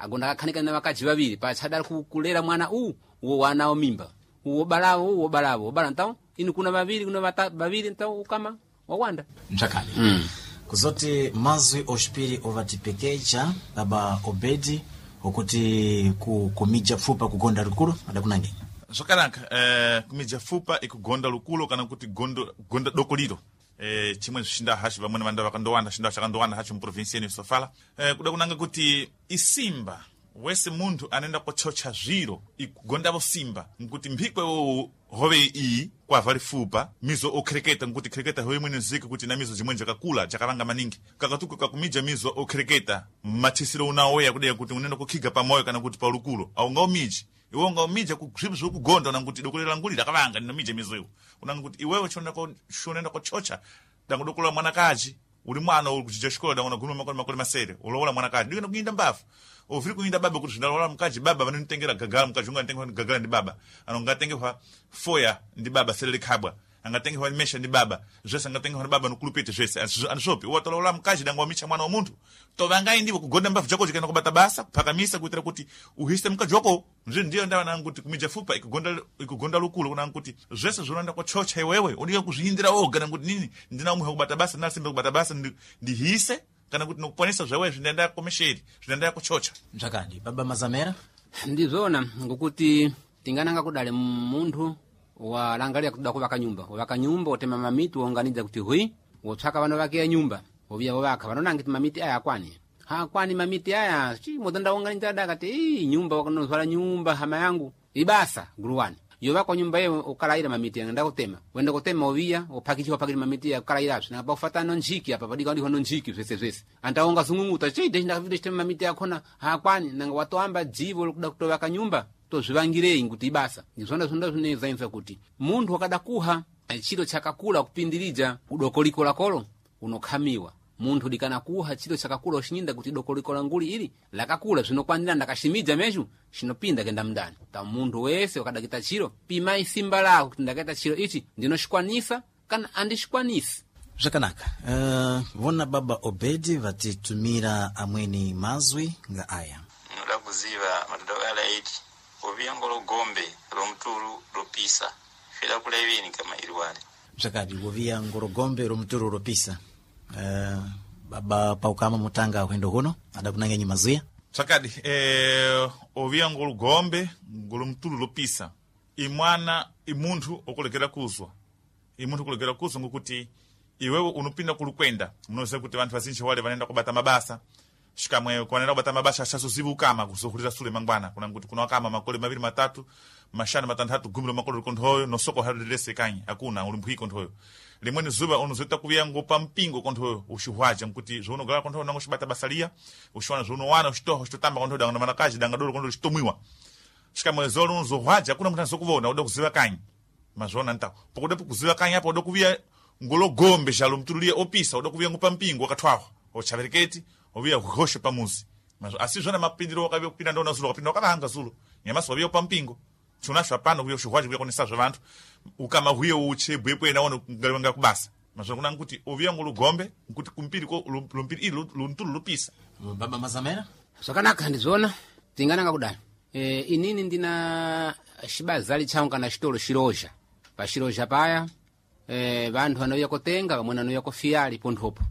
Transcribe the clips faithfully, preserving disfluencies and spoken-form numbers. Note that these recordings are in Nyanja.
agona akakhanika na wakaji vaviri pa chadala kulera mwana u uwo wanao mimba uwo balawo uwo balawo bala então inu kuna vaviri kuna vaviri então ukama wawanda mchakali mm. kuzoti mazwi oshpiri ovatipekecha baba Obedi okuti ku kumija fupa kugonda lukulu adakunange zokanaka eh kumija fupa ikugonda lukulu kana kuti gondo gonda dokoliro eh chimwe shinda hashi vamwe vanda vakandowanda shinda chakandowanda hachi mu province ni Sofala eh kuda kunanga kuti isimba wese muntu anenda kuchocha zviro ikugonda vo simba nkuti mphikwe wo hove iyi kwa vari fupa mizo okreketa nkuti kreketa hoye mwene zika kuti na mizo jimwenje kakula jakavanga maningi kakatuku kakumija mizo okreketa matisiro unaoya kudeya kuti unenda kukhiga pamoyo kana kuti paulukulo au ngao miji iwe ngao mija kugribu zwo kugonda na kuti dokolela nguli dakavanga ndino mija mizo iwo unanga kuti iwewe chonenda ko shonenda kuchocha dango dokolela mwanakaji uli mwana uli kuchija shikola dango gulu makole makole masere ulowola mwanakaji ndino kuinda mbafu oviri kuinda baba kuti ndalola mkaji baba vanotengera gagala mkaji unga ntengwa gagala ndi baba anongatengwa foya ndi baba selele khabwa angatengwa mesha ndi baba zvese angatengwa baba nokulupete zvese anishopi watolola mkaji dango micha mwana wa muntu tovangai ndivo kugonda mbavu jako chikana kubata basa kuphakamisa kuitira kuti uhiste mkaji wako nje ndiyo ndawa nanga kuti kumija fupa ikugonda ikugonda lukulu kuna kuti zvese zvonanda kuchocha iwewe unike kuzvindira oga nanga kuti nini ndina umwe kubata basa nasimbe kubata basa ndihise kana kuti nokuponesa zvawe zvinaenda komesheri zvinaenda kuchocha mchakali baba Mazamera ndizona ngokuti tingananga kudale muntu walangalia kuda kuvaka nyumba wavaka nyumba otema mamiti waunganidza kuti hui wotsvaka vana vake ya nyumba ovia wovaka vanonanga ti mamiti aya akwani hakwani mamiti aya chi modanda unganidza dakati ii nyumba wakanozwala nyumba hama yangu ibasa guruwani yovakwa nyumba yewe ukalaira mamiti yanga kutema wenda kutema ovia ophakichi opakira mamiti ya ukalaira apsi napa ufatana njiki apa padika ndiko njiki zvese zvese antaonga zungunguta chide ndakavide chitema mamiti yakona hakwani nanga watoamba dzivo lokuda kutovaka nyumba tozvivangirei kuti ibasa ndizvona zvonda zvinozainza kuti muntu wakada kuha chiro chakakula kupindirija udokoliko lakolo unokhamiwa muntu dikana kuha chiro chakakula ushinyinda kuti dokoliko languli ili lakakula zvinokwanira ndakashimidza meshu shinopinda kenda mndani ta muntu wese wakadakita chiro pima isimba lako kuti ndakaita chiro ichi ndinoshikwanisa kana andishikwanisi zvakanaka uh, vona baba Obedi vatitumira amweni mazwi nga aya noda kuziva madodokala iti oviangolo gombe romturu ropisa fila kulevini kama iliwale mchakadi wovia ngorogombe romturu ropisa uh, baba paukama mutanga huendo huno adakunanga nyi mazuya chakadi eh ovia ngorogombe ngoromturu ropisa imwana imuntu okulekera kuzwa imuntu okulekera kuzwa ngokuti iwewe unopinda kulukwenda munoze kuti vantu vazinji wale vanenda kubata mabasa shikamwe kwanenda kubata mabasa shasozivu kama kusohurira sule mangwana kuna kuti kuna kama makole maviri matatu mashana matandatu gumiro makole konthoyo no soko halilese kanyi akuna ulimphiki konthoyo limweni zuba unozeta kuvia ngopa mpingo konthoyo ushihwaja nkuti zvono gala konthoyo nango shibata basalia ushwana zvono wana ushitoho shitotamba konthoyo danga manakaji danga dolo konthoyo shitomwiwa shikamwe zolo unozohwaja kuna mutana sokuvona uda kuziva kanyi mazona ntako pokuda kuziva kanyi hapo uda kuvia ngolo gombe jalo mtululie opisa uda kuvia ngopa mpingo akatwaho ochavereketi ovia kuhoshe pamuzi mazo asizona mapindiro wakavia kupinda ndona zulu kapinda wakahanga zulu nyamaso wavia pampingo tunashwa pano kuyo shuhwaji kuya konesa vantu ukama huyo uche bwepwe naona ngaliwanga kubasa mazo kuna nkuti ovia ngolo gombe nkuti kumpiri ko lumpiri ilu luntulu lupisa baba Mazamera zvakanaka ndizona tingananga kudai e, inini ndina shibazali changu kana chitolo shiroja pa shiroja paya e, vantu vanouya kutenga vamwe vanouya kufiyali ponthopo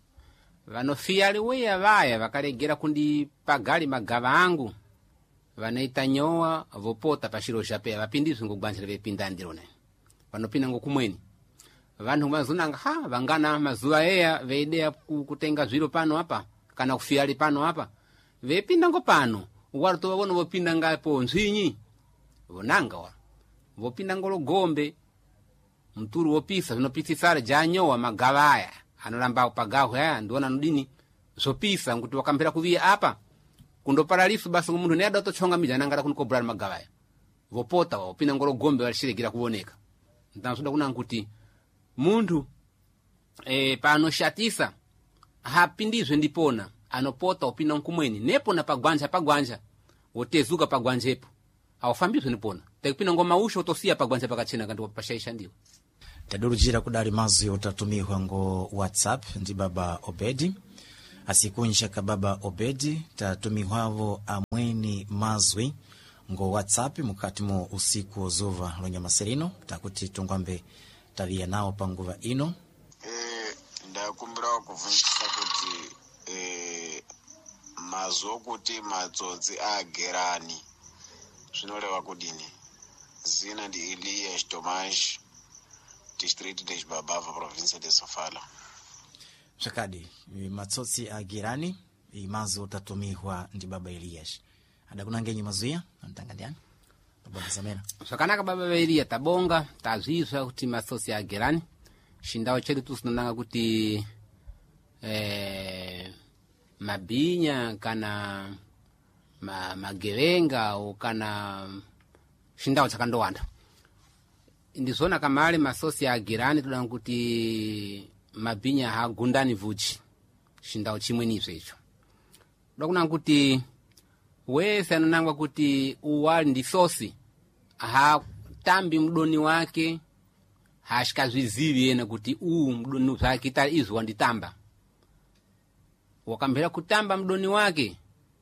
vanofiyali weya vaya vakalegera kundi pagali magava angu vanaita nyowa vopota pa shiroja peya vapindizwe ngogwanjira vepinda ndirone vanopinda ngokumweni vantu mazunanga ha vangana mazuva eya veideya kutenga zviro pano apa kana kufiyali pano apa vepinda ngo pano wari tovavona vopinda ngapo nzwinyi vonanga wa vopinda ngolo gombe mturu wopisa zvinopisisare janyowa magava aya anoramba pagaho aya ndiona nudini zopisa nguti wakambira kuvia apa kundoparalifu basi umuntu neada tochonga mijana ngara kunikobra magava aya vopota vopinda ngolo gombe walishiregira kuoneka ntansoda kuna nkuti muntu e, panoshatisa hapindizwe ndipona anopota upinda nkumweni nepo na pagwanja pagwanja wotezuka pagwanjepo awafambizwe ndipona tekupinda ngoma usho otosia pagwanja pakachena kandi wapashaisha ndiwo tadurujira kudali mazwi otatumihwa ngo WhatsApp ndi baba Obedi asikunja kababa Obedi tatumihwavo amweni mazwi ngo WhatsApp mukati mo usiku ozuva lonyamasirino takuti tungwambe talia nao panguva ino. Eh, ndakumbira kuvunjisa kuti eh, mazo kuti matsotsi agerani zvinolewa kudini. Zina ndi Elias Tomash, district de Babava, province de Sofala. Shakadi matsotsi agerani imazo tatumihwa ndi baba Elias. Adakuna ngenyi mazuya antangandiana baba Samena. Sakanaka baba Elias tabonga tazizwa kuti matsotsi agerani shindao chetu tusinanga kuti eh mabinya kana ma magerenga ukana shindao chakandowanda ndizona kamali masosi agerani tudanga kuti mabinya ha gundani vuchi shindao chimwe nizo icho dokuna kuti wese anonangwa kuti uwali ndi sosi ha tambi mdoni wake hashika zvizivi yena kuti uu mdoni wake tali izo wanditamba wakambira kutamba mdoni wake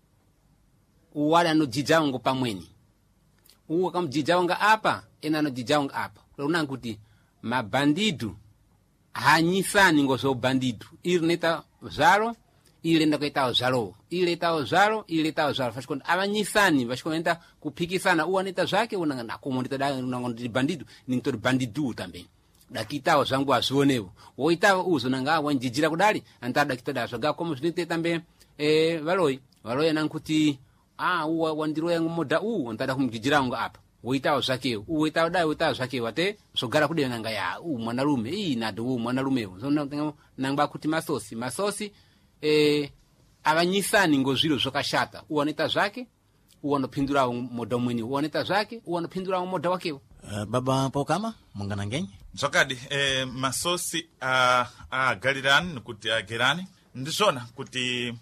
uwali anojijaungo pamweni uwa kamjijaunga apa ena anojijaunga apa unanga kuti mabandidu hanyisani ngozo bandidu ili neta zaro ili nda kuita zaro ili ta zaro ili ta zaro fashikon abanyisani fashikon nda kupikisana uwa neta zake unanga na komunita da unanga ndi bandidu ni ntori bandidu tambe dakita zangu azuonevo woita uzo nanga wanjijira kudali anta dakita da zaga komo zite tambe eh valoi valoi nankuti ah uwa wandiro yangu moda u antada kumjijira ngo apa woita zake uwita dai woita zake wate sogara kudi nanga ya u mwanalume ii nadu mwanalume so nanga kuti masosi masosi eh abanyisani ngoziro zokashata uwaneta zake uwanopindura moda mweni uwaneta zake uwanopindura moda wake. Uh, baba Pokama mungana ngenyi Zokadi eh masosi a a galirani kuti agerani ndizona kuti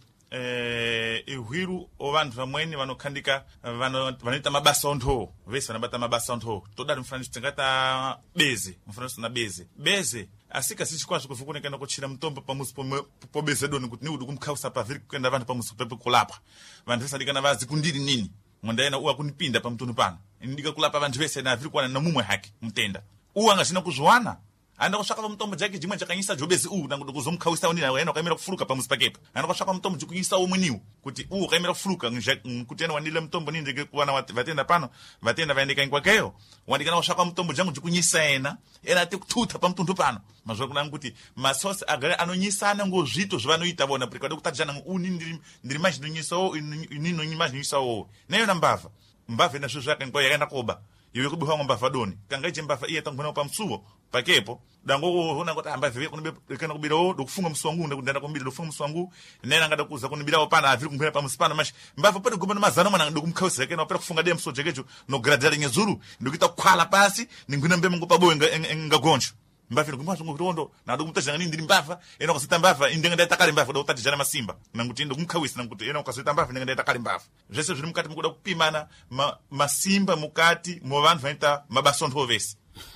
eh ihwiru ovantu vamweni vanokhandika vano vanoita mabasa ontho vese vanabata mabasa ontho todali mfano tingata beze mfano na beze beze asika sichikwazi kufukuneka nokuchira mtombo pamusi po beze doni kuti ni udukumkhausa pa viri kwenda vantu pamusi pepe kulapa vantu vese ndikana vazi kundiri nini mwandaena uwa kunipinda pa mtunu pano ndika kulapa vantu vese na viri kwana na mumwe haki mtenda uwa ngachina kuzwana anda kushaka mtombo jake jimwe chakanyisa jobezi u nangu kuzomkhausa oni nawe ena kamera kufuruka pamusi pakepa anda kushaka mtombo jikunyisa omweniwo kuti u kamera kufuruka kuti ena wanile mtombo ninde kuwana vatenda pano vatenda vaendeka ingwakeyo wandikana kushaka mtombo jangu jikunyisa ena ena ati kututa pa mtundu pano mazwa kuna kuti masosi agare anonyisana ngo zvito zvanoita bona prikade kutajana uni ndiri ndiri maji nonyisa o nino nyimaji nonyisa o nayo nambava mbava ina zvo zvake ngwa yakaenda koba iwe kubiwa mbava doni kangaje mbava iye tangona pa msuwo pakepo dango hona kuti amba vive kunibe kana kubira o dokufunga mswangu ndakundana kumbira dokufunga mswangu nena ngada kuza kunibira opana aviri kumbira pa msipana mashi mbava pade gumana mazano mwana ndokumkhausa kana opera kufunga dem so jekecho no gradale nyezuru ndokita kwala pasi ningwina mbeme ngo pabo ngagoncho mbava ngumwazo ngotondo na dokumtajana nini ndiri mbava ena kusita mbava indenga ndatakale mbava dokutajana masimba nanguti ndokumkhawisa nanguti ena kusita mbava indenga ndatakale mbava zvese zviri mukati mukuda kupimana ma, masimba mukati mo vantu vaita mabasontho vese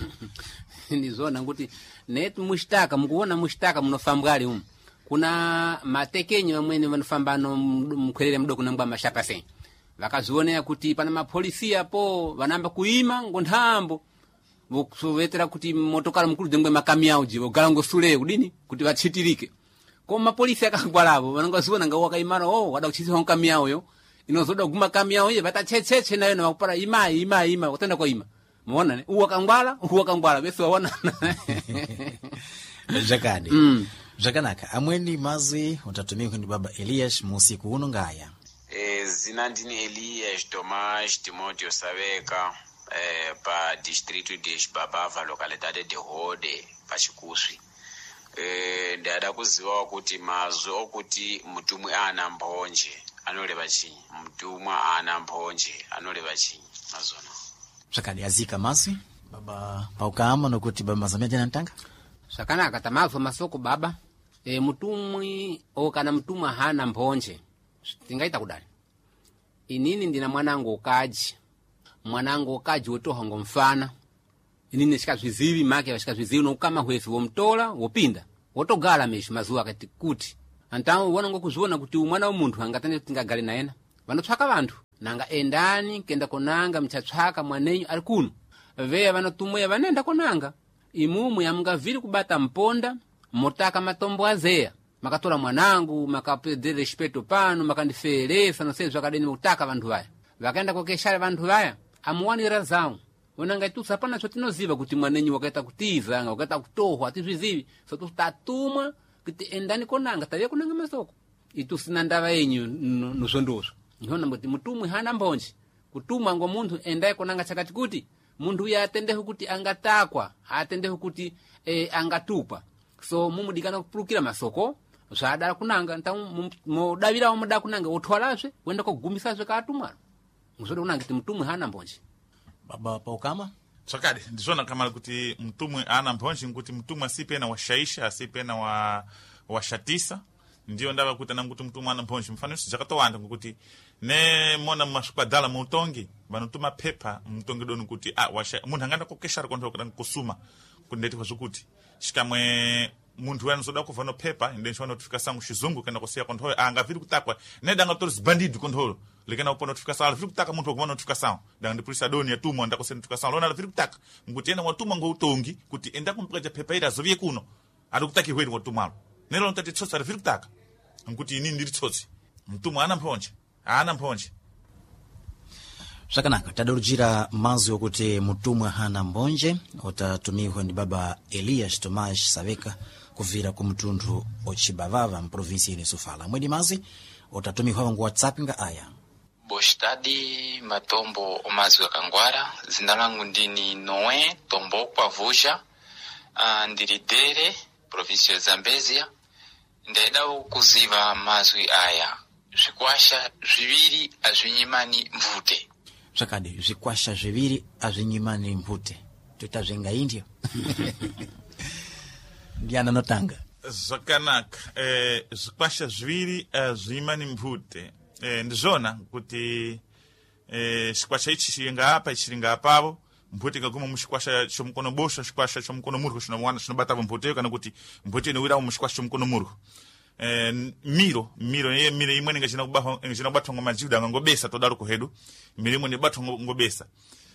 ndizona kuti netu mushtaka mukuona mushtaka munofambwali umu kuna matekenyo amwene vanofambano mkwelele mdoko nangwa mashapa sen vakazionea kuti pana mapolisia po vanamba kuima ngonthambo vokusovetera kuti motokala mukulu dengwe makamyao jivo galango sule kudini kuti vachitirike ko mapolisia akangwalavo vanangaziona nga wakaimana oh wada kuchitisa nkamyao yo inozoda kuguma kamyao ye vatachetsetse nayo na vakupara ima ima ima utenda kwa ima muona ne uwa kangwala uwa kangwala bese waona Jakadi mm. Jakanaka amweni mazwi utatumia kundi baba Elias musiku uno ngaya eh zina ndini Elias Tomash Timoteo Saveka eh pa district de Babava localidade de Hode pa Chikuswi eh ndada kuziwa kuti mazwi okuti mutumwe ana mbonje anoleva chinyi mutumwa ana mbonje anoleva chinyi mazona Jakadi azika mazwi baba Paukama nokuti baba Mazamia jana ntanga sakana akatamazo masoko baba e mutumwi okana mutumwa hana mbonje tingaita kudali inini ndina mwanangu okaji mwanangu okaji wotohongo mfana inini shikazvizivi make vashikazvizivi nokama hwefi womtola wopinda wotogala meshi mazuwa akati kuti antamu uwona ngokuziona kuti umwana wa munthu angatende tingagale naena vanotswaka vanthu nanga endani kenda konanga mchatswaka mwanenyu ali kuno veya vanotumweya vanenda konanga imumu yamngaviri kubata mponda motaka matombo azeya makatola mwanangu makapedere respeto pano makandiferesa nosezwa kadeni utaka vanthu vaya vakaenda kokeshale vanthu vaya amuwanira zawo onanga itu sapana sotinoziva kuti mwanenyu wakaita kutiza nga wakaita kutohwa tizvizivi sotu tatumwa kuti endani konanga taviye kunanga masoko itu sina ndava yenyu nusondoso nhona mboti mutumwi hana mbonji kutumwa ngo munthu endaye konanga chakati kuti munthu uya atendeho kuti angatakwa atendeho kuti e, angatupa so mumudikana kupulukira masoko zvaadala kunanga ntamu modavirawo muda kunanga othwalazve wenda kogumisazve kaatumwalo ngizode kunanga kuti mutumwi hana mbonji baba paukama Sakadi, ndizona kama kuti mtumwe ana mponji nkuti mtumwe asipena washaisha asipena wa washatisa ndio ndaba kuti nanguti mtumwe ana mponji mfano sijakato wanda nkuti ne mona masukadala mutongi banutuma pepa mtongi donu kuti ah washa munhu anganda kokeshara kontho kana kusuma kundeti vazukuti shikamwe muntu wanu soda kuvano pepa ndensho notification shizungu kana kusiya kontho anga viri kutakwa ne danga toris bandidu kontho lekena upo notification ala viri kutaka muntu okuvano notification danga ndi polisi adoni yatumwa ndako send notification lona viri kutaka nguti ena watuma ngo utongi kuti enda kumpukaja pepa ira zovye kuno ali kutaki hweri watumalo nelo ntati tsotsa viri kutaka nguti ini ndiri tsotsi mtumwa ana mponje ana mponje zvakanaka tadorujira mazwi okuti mutumwa hana mbonje otatumiwa ndi baba Elias Tomas Saveka kuvira ku mtundu ochibavava mprovinsi ine Sofala mwedi mazwi otatumiwa ngu WhatsApp nga aya Bostadi Matombo Omazwi Kangwara zina langu ndini Noe Tombo kwa Vuja ndiridere provinsi ya Zambezia ndaidao kuziva mazwi aya zvikwasha zviviri azvinyimani mvute zvakadi zvikwasha zviviri azvinyimani mvute toita zvenga India ndiana notanga zvakanaka eh zvikwasha zviviri azvinyimani mvute eh ndizona kuti eh chikwasha ichi chinga apa chiringa apapo mvute kaguma mushikwasha chomukono bosha chikwasha chomukono murhu chinomwana chinobata mvute kana kuti mvute inowira mushikwasha chomukono murhu eh miro miro ye miro imwe ninga china kubaho china kubatwa ngamajuda ngobesa todalo kuhedu milimo ni batwa ngobesa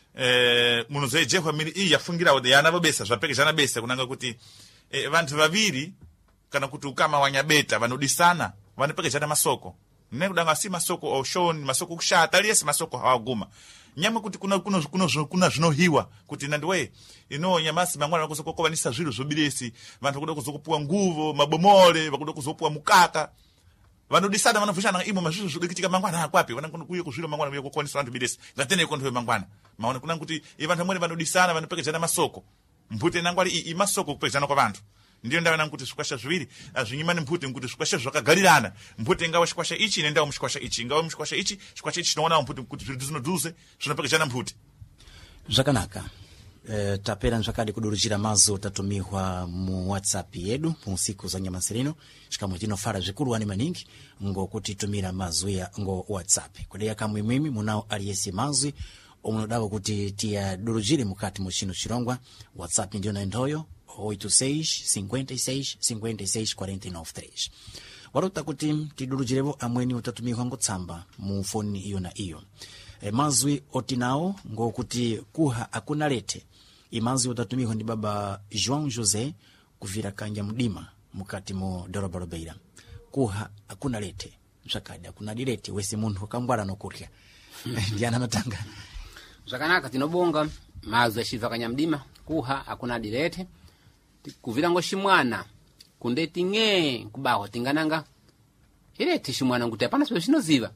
eh munoze jehwa miri iyi yafungira ode yana bobesa zvapeke jana besa kunanga kuti eh vantu vaviri kana kuti ukama wanyabeta vanodisana vanopeke jana masoko ne kudanga si masoko oshon masoko kushata aliyesi masoko hawaguma nyama kuti kuna kuna kuna kuna zvinohiwa kuti nandiwe ino nyamasi mangwana kuzokokovanisa zviro zobiresi vantu kuda kuzokupuwa nguvo mabomole vakuda kuzopuwa mukaka vanodisana vanofushana imo mazviro zvokutika mangwana akwapi vanakuna kuye kuzviro mangwana kuye kokwanisa vantu biresi ngatene kontwe mangwana maona kuna kuti vantu amwe vanodisana vanopekedzana masoko mbute nangwali i masoko kupekedzana kwa vantu ndiyo ndawe nanguti zvikwasha zviviri azvinyimani mphute nguti zvikwasha zvakagarirana mphute ngawa chikwasha ichi nendawo muchikwasha ichi ngawa muchikwasha ichi chikwasha ichi chinoona mphute kuti zviri zvinodhuze zvinopekedzana mphute zvakanaka e, tapera zvakadi kudurujira mazo tatumihwa mu WhatsApp yedu mu siku za nyamasirino chikamwe tinofara zvikuru wani maningi ngokuti tumira mazwi ya ngo WhatsApp kudeya kamwe mwimi munao aliyesi mazwi omunodavo kuti tia durujire mukati muchino chirongwa WhatsApp ndiyo na ndoyo oito seis, cinquenta e seis, cinquenta e seis, quarenta e nove, três. Warota kuti tidulujirevo amweni utatumiwa ngotsamba mu foni iyo na iyo. E mazwi otinao ngo kuti kuha akuna lete. Imazwi utatumiwa ndi baba João José kuvira kanja mudima mukati mu doroba Robeira. Kuha akuna lete. Zakadi akuna dilete wesi muntu kambwara nokurya. Ndiana notanga. Zakanaka tinobonga mazwi ashiva kanya mdima kuha akuna dilete. Kuvira ngo shimwana kundeti nge kubaho tingananga ileti shimwana nguti apana sio shinoziva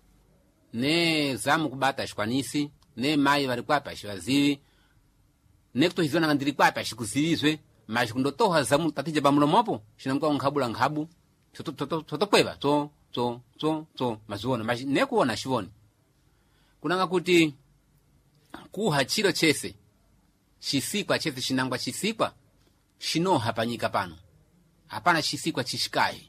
ne zamu kubata shikwanisi ne mai vari kwapa shivazivi ne kutohizana ngandiri kwapa shikuzivizwe mashi kundotoha zamu tatije bamulomopo shinamka nghabula nghabu toto toto toto kweva to to to to maziona mashi ne kuona shivoni kunanga kuti kuha chiro chese shisikwa chese shinangwa shisikwa shino hapanyika pano hapana chisikwa chishikaye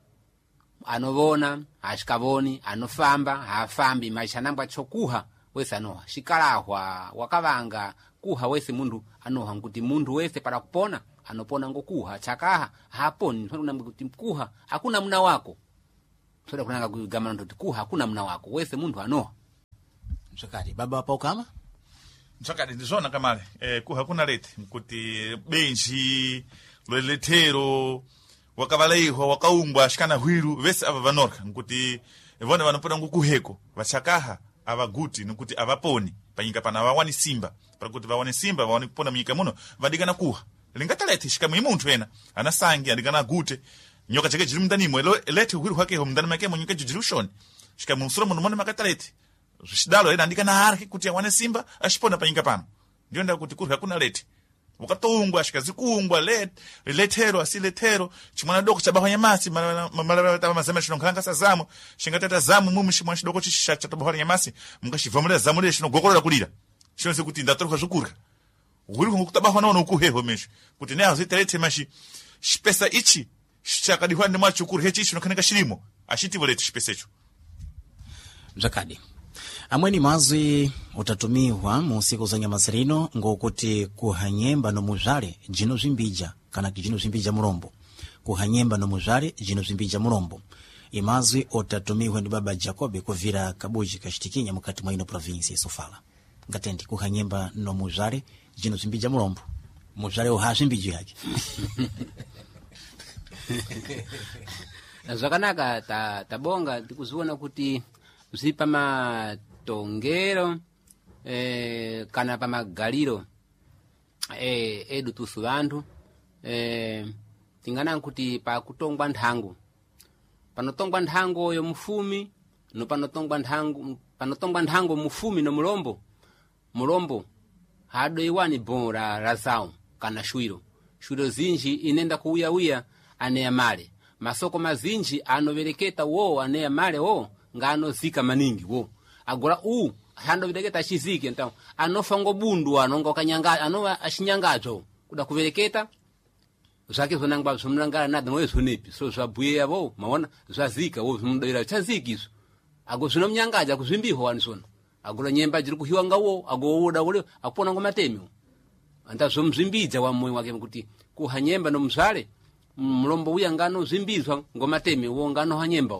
anovona ashikavoni anofamba hafambi maishanamba chokuha wese anoha shikalahwa wakavanga kuha wese mundu anoha nkuti mundu wese para kupona anopona ngokuha chakaha haponi msoda kunamba kuti mkuha hakuna mna wako msoda kunanga kugamana kuti kuha hakuna mna wako wese muntu anoha msakati baba paukama msakati ndizona kamale eh, kuha kuna lete mkuti benji lwelethero wakavalaiho wakaumbwa ashikana hwiru vese ava vanorka nkuti vone vanopona ngukuheko vachakaha avaguti nkuti avaponi panyika pana vawani simba pakuti vawane simba vawani kupona mnyika muno vadikana kuha lingatalete shikamu imuntu ena anasangi adikana gute nyoka chake jiri mdanimo lete hwiru hwake ho mdani make munyika jiri ushoni shikamu msuro muno mone makatalete shidalo ena andikana arki kuti awane simba ashipona panyika pano ndio nda kuti kurha kuna lete ukatungwa shikazikungwa let letero asiletero chimwana doko chabahanya masi malala tama mazama shinonkhanga sazamu shingatata zamu mumu shimwana shidoko chisha chatabahanya masi mukashivamula zamu le shinogokolola kulira shonse kuti ndatoruka zukurka uri kungutabahwa nawo ukuheho mesho kuti nayo ziterete mashi spesa ichi shakadihwa ndi macho kurhe chichi shinokaneka shirimo ashiti volete spesa icho mzakadi amweni mazwi utatumiwa mu siku za nyamasirino ngokuti kuhanyemba no muzhale jino zvimbija kana jino zvimbija mulombo kuhanyemba no muzhale jino zvimbija mulombo imazwi utatumiwa ndi baba Jacobe kuvira kabuji kashitikinya mukati mwa ino province ya Sofala ngatendi kuhanyemba no muzhale jino zvimbija mulombo muzhale uha zvimbiji yake zvakanaka ta tabonga tikuziona kuti mzipa matongero eh, kana pa magaliro eh, edu tusu vantu eh, tingana kuti pa kutongwa nthango panotongwa nthango yo mufumi no panotongwa nthango panotongwa nthango mufumi no mulombo mulombo hado iwani bora razao kana shwiro shwiro zinji inenda kuuya uya ane amale masoko mazinji anovereketa wo ane amale wo ngano zika maningi wo agora u hando videketa chizike então anofa ngobundu anonga kanyanga anova ashinyangazo kuda kuvereketa zake zonangba zomnangala nada nowe zonepi so zabuye yabo maona zazika wo zomdira chazikizo ago zinomnyangaja kuzimbiho wanisona agora nyemba jiri kuhiwa ngawo ago woda wole akupona ngomatemi anta zomzimbidza wa moyo wake kuti kuhanyemba no mzale mlombo uya ngano zimbizwa ngomatemi wo ngano hanyemba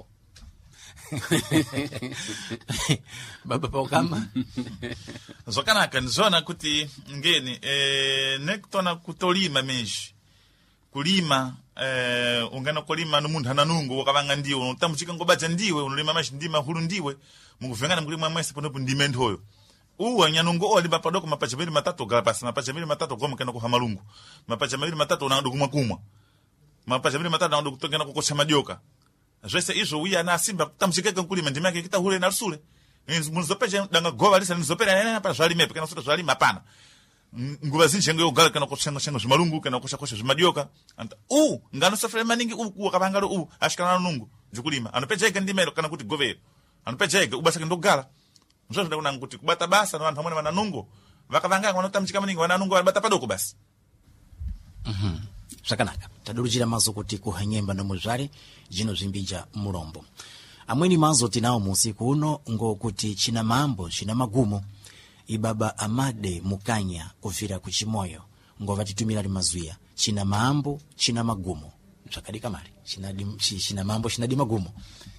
baba paukama zokanaka nizona kuti ngeni eh, nekutona kutolima meji kulima eh, ungana kulima numuntu hananungu wakavanga ndiwe unutamuchika ngobaja ndiwe unulima mashi ndima hulu ndiwe mukuvengana mkulima mwese ponopo ndime ndoyo uwa nyanungu oli bapadoko mapacha mili matatu galapasi mapacha mili matatu goma kena kuhamalungu mapacha mili matatu unandu kumwa kumwa mapacha mili matatu unandu kutokena kukocha majoka zwese izo uya na simba tamchikeka kulima ndima yake kita hule na rusule munzopeje danga gova lisa nizopera nene pa zwali mepe kana sota zwali mapana nguva zinji ngo yogala kana kusenga senga zmalungu kana kusha kusha zmadioka anta u ngano safere maningi u wakavangalo u ashikana nungu zikulima anopejeka ndimero kana kuti govero anopejeka ubasa ndogala mzozo ndakuna kuti kubata basa na vantu hamwe wana nungu vakavanga wanotamchika maningi wana nungu bata padoko basi mhm sakanaka tadulujira mazo kuti kuhanyemba no muzhale jino zimbija mulombo amweni mazo tinawo musiku uno ngokuti china mambo china magumo ibaba Amade Mukanya kuvira kuchimoyo ngova titumira limazwia china mambo china magumo msakadika mali china dim, china mambo china di magumo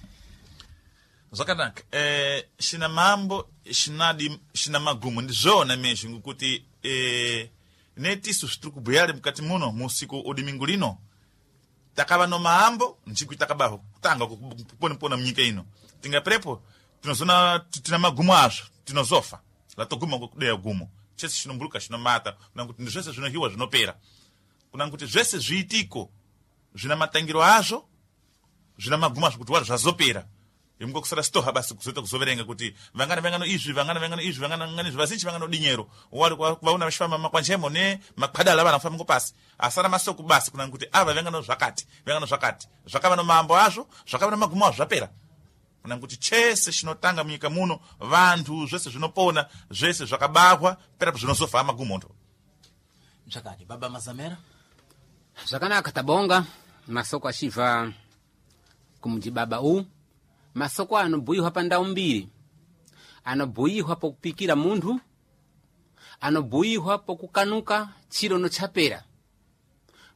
zakanaka eh china mambo china di china magumo ndizona meshi ngukuti eh netisu struku buyale mkati muno musiku odimingulino takaba no mambo nchiku takabaho kutanga kupone pona mnyika ino tinga prepo tunozona tina magumo azo tinozofa la toguma kudeya gumo chese chinombuluka chinomata kuna kuti ndizvese zvinohiwa zvinopera kuna kuti zvese zviitiko zvina matangiro azvo zvina magumo azvo kuti wari zvazopera imwe kusara stoha basi kuzoita kuzoverenga kuti vangana vangano izvi vangana vangano izvi vangana ngani zvazinji vangano dinyero wari vauna vashifamba makwanjemo ne makpadala vana famba ngopasi asara masoko basi kuna kuti ava vangano zvakati vangano zvakati zvakava no mambo azvo zvakava no magumo azvo zvapera kuna kuti chese chinotanga munyika muno vantu zvese zvinopona zvese zvakabahwa pera zvinozofa magumo ndo mchakati baba Mazamera zvakanaka tabonga masoko achiva kumji baba u masoko anobhuyiwa pandau mbiri anobhuyiwa pokupikira muntu anobhuyiwa pokukanuka chiro nochapera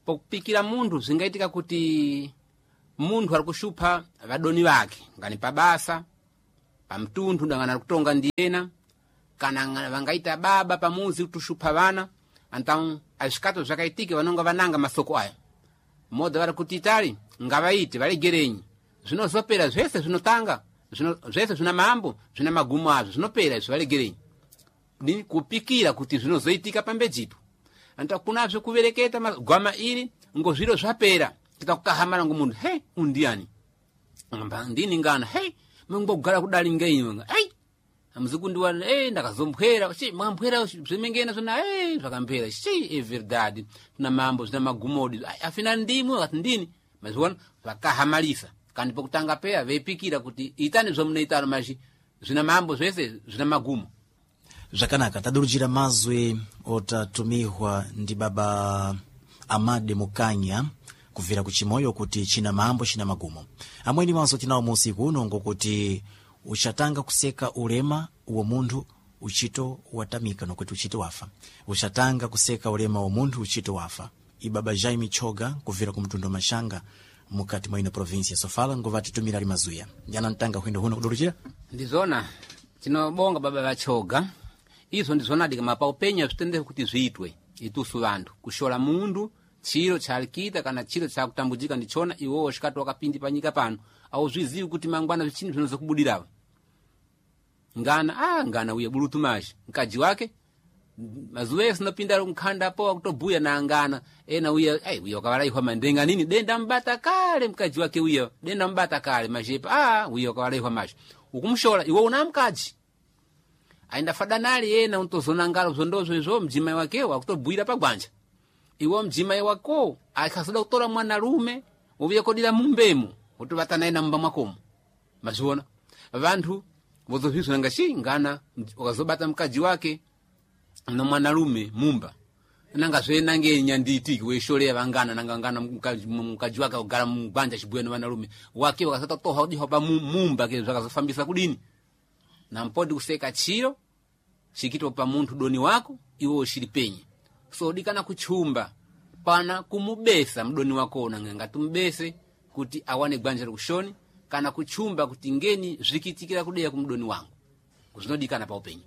pokupikira munthu zingaitika kuti munthu ali kuxupha vadoni vake ngani pabasa pamtunthu dangana kutonga ndiyena kana vangaita baba pamuzi kutuxupha vana então azikato zvakaitike vanonga vananga masoko ayo moda vari kuti itali ngavaiti valegerenyi zvinozopera zvese zvinotanga zvino zvese zvina mambo zvina magumo azvo zvinopera izvo valegerenyi ni kupikira kuti zvinozoitika pambedzipo anta kunazvo kuvereketa gwama ili ngo zviro zvapera tikakukahamara ngo munhu he undiani amba ndini ngana he mungogara kudali ngenyonga hey amuzikundiwana eh ndakazombwera chi mwambwera zvemengena zvona eh zvakambera chi e verdade tuna mambo zvina magumodi afina ndimo ngati ndini mazivona vakahamalisa kandi pokutanga peya veipikira kuti itani zvomunoitano machi zvina mambo zvese zvina magumo zvakanaka tadurujira mazwi otatumihwa ndi baba Amade Mukanya kuvira kuchimoyo kuti china mambo china magumo amweni mazo tinawo musiku uno ngokuti uchatanga kuseka ulema uwo munthu uchito watamika nokuti uchito wafa uchatanga kuseka ulema wa munthu uchito wafa ibaba Jaime Choga kuvira kumtundo mashanga mukati mwa ino province ya Sofala ngovati tumira limazuya jana ntanga hwendo huno kudurujira ndizona tinobonga baba vachoga izo ndizona kama paupenya zvitende kuti zviitwe itusu vantu kushola mundu chiro chalikita kana chiro chakutambujika ndichona iwo shikati wakapindi panyika pano au zvizivi kuti mangwana zvichini zvinozokubudirawe ngana ah ngana uye bulutu mashi mkaji wake mazuwe sinopinda mkhanda po kutobuya na ngana ena uye ai uye wakawalaihwa mandenga nini denda mbata kale mkaji wake uye denda mbata kale mashepa ah uye wakawalaihwa mashi ukumshola iwo una mkaji ainda fadanali ena untozona ngalo zondozo izo mjima wake wakutobuira pagwanja iwo mjima wako akasoda kutora mwana rume ubiye kodira mumbemu utubatana ena mba makomo maziona vantu vozovizwa ngashi ngana wakazobata mkaji wake no mwana rume mumba nanga zvena ngenya nditi weshole vangana nanga ngana mkaji mkaji wake ogara mubanja chibweno mwana rume wake wakasata toha udi hopa mumba ke zvakazofambisa kudini na mpodi kuseka chiro shikito pa muntu doni wako iwo shilipenye so dikana kuchumba pana kumubesa mdoni wako nanga tumbese kuti awane gwanja kushoni kana kuchumba kuti ngeni zvikitikira kudeya kumdoni wangu kuzinodikana pa upenye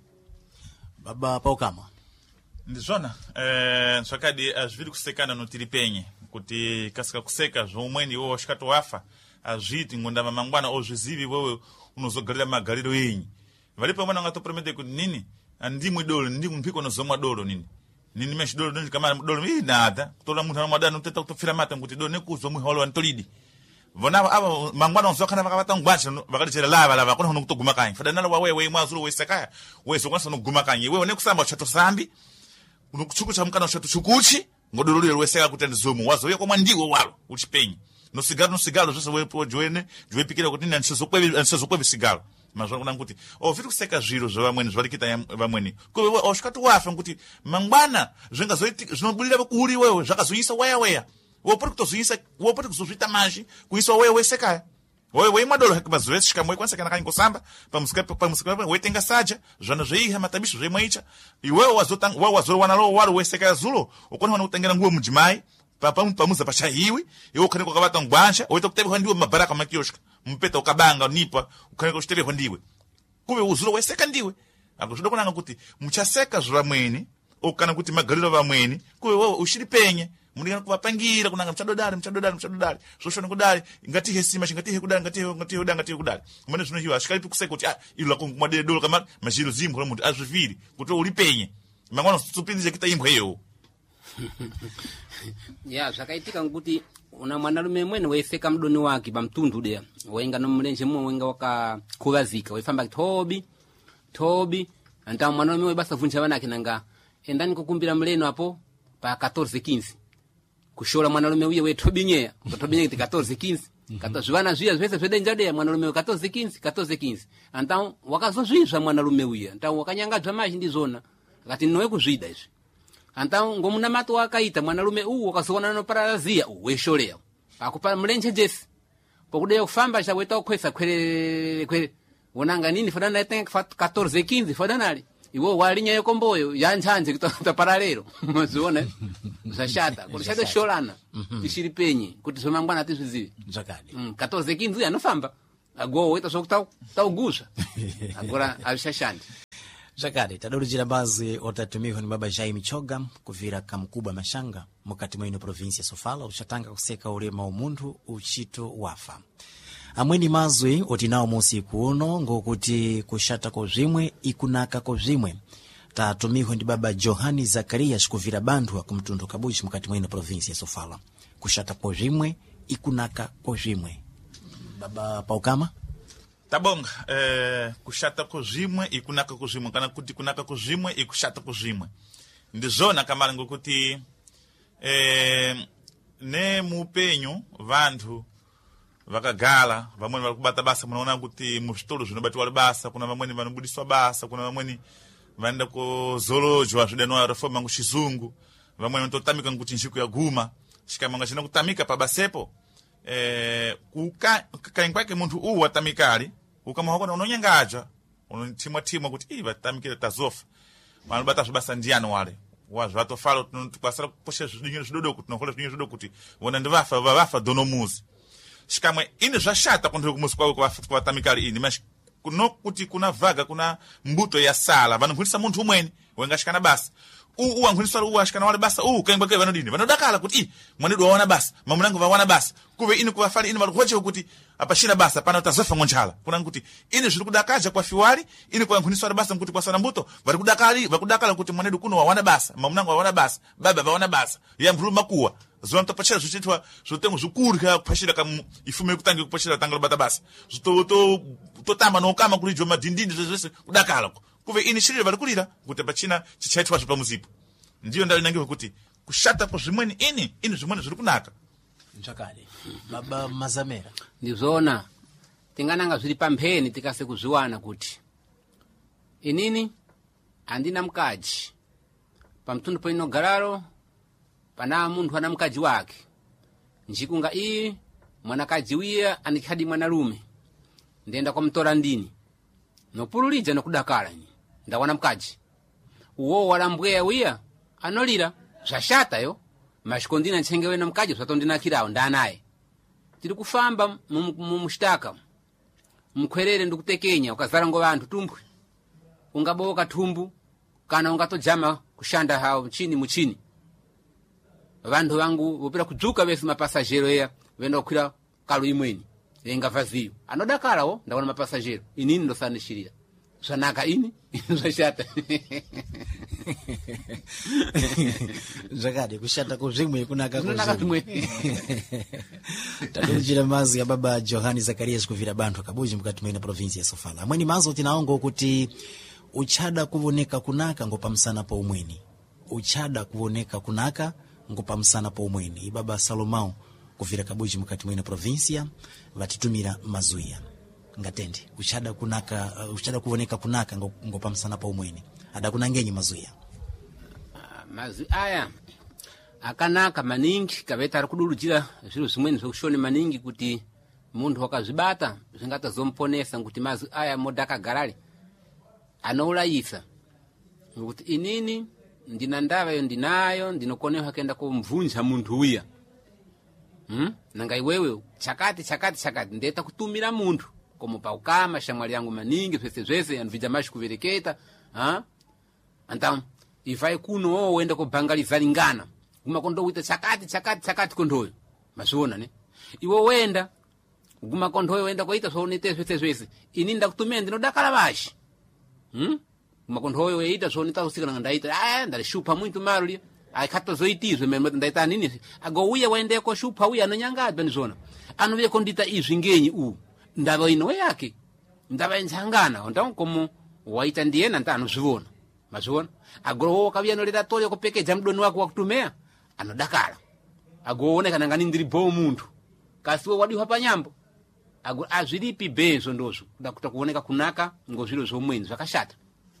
baba Paukama ndizona eh swakadi azviri kusekana notilipenye kuti kasika kuseka zvomweni wo shikato wafa azviti ngondama mangwana ozvizivi wewe unozogarira magariro yenyi valipo mwana ngatopromete kuti nini andimwe dolo ndimu mpiko nozomwa dolo nini nini mesh dolo nini kama dolo ii nada kutola muntu na mwadana uteta kutofira mata kuti dolo nekuzo mwi holo antolidi vona aba mangwana nzokana vakabata ngwacha vakalichera lava lava kuna kutoguma kanyi fadanala wa wewe mwazulu wesekaya weso kwanza no guma kanyi wewe nekusamba chato sambi unokuchuku cha mkana chato chukuchi ngodolo lero weseka kutenda zomu wazo yeko mwandiwo walo uchipenyi no sigalo no sigalo zose wepo joene joepikira kuti nini ansizokwevi ansizokwevi sigalo mazwa kuna kuti o vitu kuseka zviro zva vamweni zvalikita vamweni kuwe oshikati wafa kuti mangwana zvenga zoitika zvinobulira kuri wewe zvakazoisa waya waya wopori kutozoisa wopori kuzozvita maji kuisa wewe wesekaya wewe weimwadolo hekubazwe shikamwe kwanza kana kanyi kusamba pamusika pamusika wetenga saja zvana zveiha matabisho zvemwaicha iwewe wazotanga wewe wazowana lo walo wesekaya zulo ukona wana kutengera nguo mujimai papa pamuza pachahiwi iwo kane kwakabata ngwansha oita kutebwa ndiwe mabaraka makiyoshka mpeta ukabanga nipa ukane kushitebwa ndiwe kuwe uzulo weseka ndiwe akuzoda kunanga kuti muchaseka zvamweni okana kuti magariro vamweni kuwe wewe ushiripenye muningana kuvapangira kunanga mchadodari mchadodari mchadodari zoshona kudari ngati hesima ngati kudari ngati ngati kudari ngati kudari mwana zvino hiwa shikalipi kuseka kuti ah ilo la kumwadele dolo kama majiro zimbo la muntu azviviri kuti ulipenye mangwana supinze kita imbo heyo ya zvakaitika ngokuti una mwanalume mwene weiseka mdoni wake pamtundu deya wenga nomlenje mwe wenga wakakuvazika weifamba tobi tobi anta mwanalume webasa vunja vanake nanga endani kukumbira mleno hapo pa fourteen fifteen kushola mwanalume uye wetobinyeya kutobinyeya kuti fourteen fifteen kata zvana zviya zvese zvedenja deya mwanalume fourteen fifteen fourteen fifteen anta wakazozvizva mwanalume uye anta wakanyangadzva maji ndizona akati nowe kuzvida izvi anta ngomuna mato wakaita mwanalume uwo wakazoona no paralizia wesholea akupa mlenje jesi pokudeya kufamba chaweta kukwesa kwere kwere wonanga nini fadana tenga fourteen fifteen fadanali iwo walinya yokomboyo yanchanje kutoka paralelo maziona zashata kuti chate sholana tishiri penye kuti zomangwana atizizive Zakadi. mm, catorze quinze uya anofamba agora oita só que tá taugusa agora avishashandi Zakadi, tadolujira bazi otatumiwa ni baba Jaime Choga kuvira kamkubwa mashanga mukati mwino provinsi ya Sofala ushatanga kuseka ulema umuntu uchito wafa. Amweni mazwi otinao musi kuuno ngokuti kushata kozimwe ikunaka kozimwe. Tatumiwa ni baba Johani Zakaria shikuvira bandu wa kumtundu kabuji mukati mwino provinsi ya Sofala. Kushata kozimwe ikunaka kozimwe. Baba Paukama? Tabonga, eh, kushata kozimwe ikunaka kozimwe kana kuti kunaka kozimwe ikushata kozimwe. Ndizona kamala ngokuti eh, ne mupenyu vantu vakagala vamweni vari kubata basa munaona kuti muzvitoro zvinobatiwa basa kuna vamweni vanobudiswa basa kuna vamweni vanoenda kuzolojwa zvidanwa reforma nguchizungu vamweni vanototamika kuti njiku yaguma shikamanga china kutamika pabasepo eh kuka kainkwake muntu uwu watamikali ukamahokona unonyangaja unotimwa timwa kuti iva tamikira tazofa vanobata zvibasa ndiano wale wazvatofalo tukasara kuposha zvidinyo zvidodoko tunokola zvidinyo zvidodoko kuti vona ndivafa vafa donomuzi shikamwe ine zvashata kuntu kumusi kwawe kwa tamikali ini mas kuno kuti kuna vaga kuna mbuto ya sala vanogwinisa muntu umweni wengashikana basa u u angwinisa u ashikana wale basa u kaimba ke vanodini vanodakala kuti i mwanedu wawana basa mamunangu vawana basa kuve ini kuvafali ini vakuhoche kuti apashira basa pana utazofa ngonchala kuna kuti ini zviri kudakaja kwa fiwali ini kwa angwinisa wale basa kuti kwa sana mbuto vari kudakali vakudakala kuti mwanedu kuno wawana basa mamunangu wawana basa baba vawana basa ya mvulu makuwa zonto pachira zvichitwa zvotengo zvikurya kupashira kam ifume kutange kupashira tangalo bata basa zito to totamba no kama kulijo madindindi zvese kudakala kuve ini shirire vari kulira kuti pachina chichaitwa zvipa muzipo ndiyo ndali nange kuti kushata kwa zvimweni ini ini zvimweni zviri kunaka Zakadi. Baba Mazamera. ndizona tingananga zviri pampheni tikase kuzviwana kuti inini andina mkaji pamtundu painogararo pana muntu ana mkaji wake njikunga iyi mwanakaji wiya anikhadi mwanalume ndenda kwa mtora ndini nopululija nokudakala ni ndawana mkaji uwo walambweya wiya anolira zvashata yo mashikondina nchengewe na mkaji zvatondinakirawo ndanaye tiri kufamba mumushtaka mkhwerere ndikutekenya ukazara ngo vantu tumbwe ungaboka thumbu kana ungatojama kushanda hao chini muchini vantu vangu vopera kudzuka vesi mapasajero eya venda kukwira kalu imweni yenga vaziyo anodakalawo ndaona mapasajero inini ndosanishirira zvanaka ini zvashata Zakadi kushata kozimwe kunaka kunaka kozimwe. Tadolujira mazi ya baba Johani Zakaria shikuvira bantu kabuji mukati mwina provinsi ya Sofala. Amweni mazo tinaongo kuti uchada kuvoneka kunaka ngopa msana pa umweni. Uchada kuvoneka kunaka ngopa msana pa umweni. Baba Salomao kuvira kabuji mukati mwina provinsia vatitumira mazuia. Ngatendi uchada kunaka uh, uchada kuvoneka kunaka ngopa msana pa umweni. Ada kunangenyi mazuia. mazi aya akanaka maningi kaveta ari kudulujira zviro zvimweni zvokushone maningi kuti muntu wakazvibata zvingatazomponesa kuti mazi aya modakagarale anourayisa ngokuti inini ndina ndavayo ndinayo ndinokonewa kenda kumvunja muntu uya hmm? nanga iwewe chakati chakati chakati ndeta kutumira muntu komo paukama shamwali yangu maningi zvese zvese anvija mashi kuvereketa ha anta ifai kuno wo wenda kubhangaliza lingana guma kondo wita chakati chakati chakati kondoyo mazona ne iwo wenda guma kondoyo wenda koita so nite zvese zvese ini ndakutumia ndinodakala bashi hm guma kondoyo weita so nita usikana ndaita ah ndalishupa muito maruli aikhato zoitizwe memwe ndaita nini ago uye wende ko shupa uye anonyangadwa ndizona anoviye kondita izvi ngenyi u ndava ino yake ndava inzangana ndonkomo waita ndiyena ntanozvivona mazvona agoro kaviya noleta tole kupekeja mdoni wako wakutumea anodakala agoone kana ngani ndiri bo muntu kasiwe wadiwa panyambo agoro azvilipi bezo ndozvo kudakuta kuoneka kunaka ngozviro zvomweni zvakashata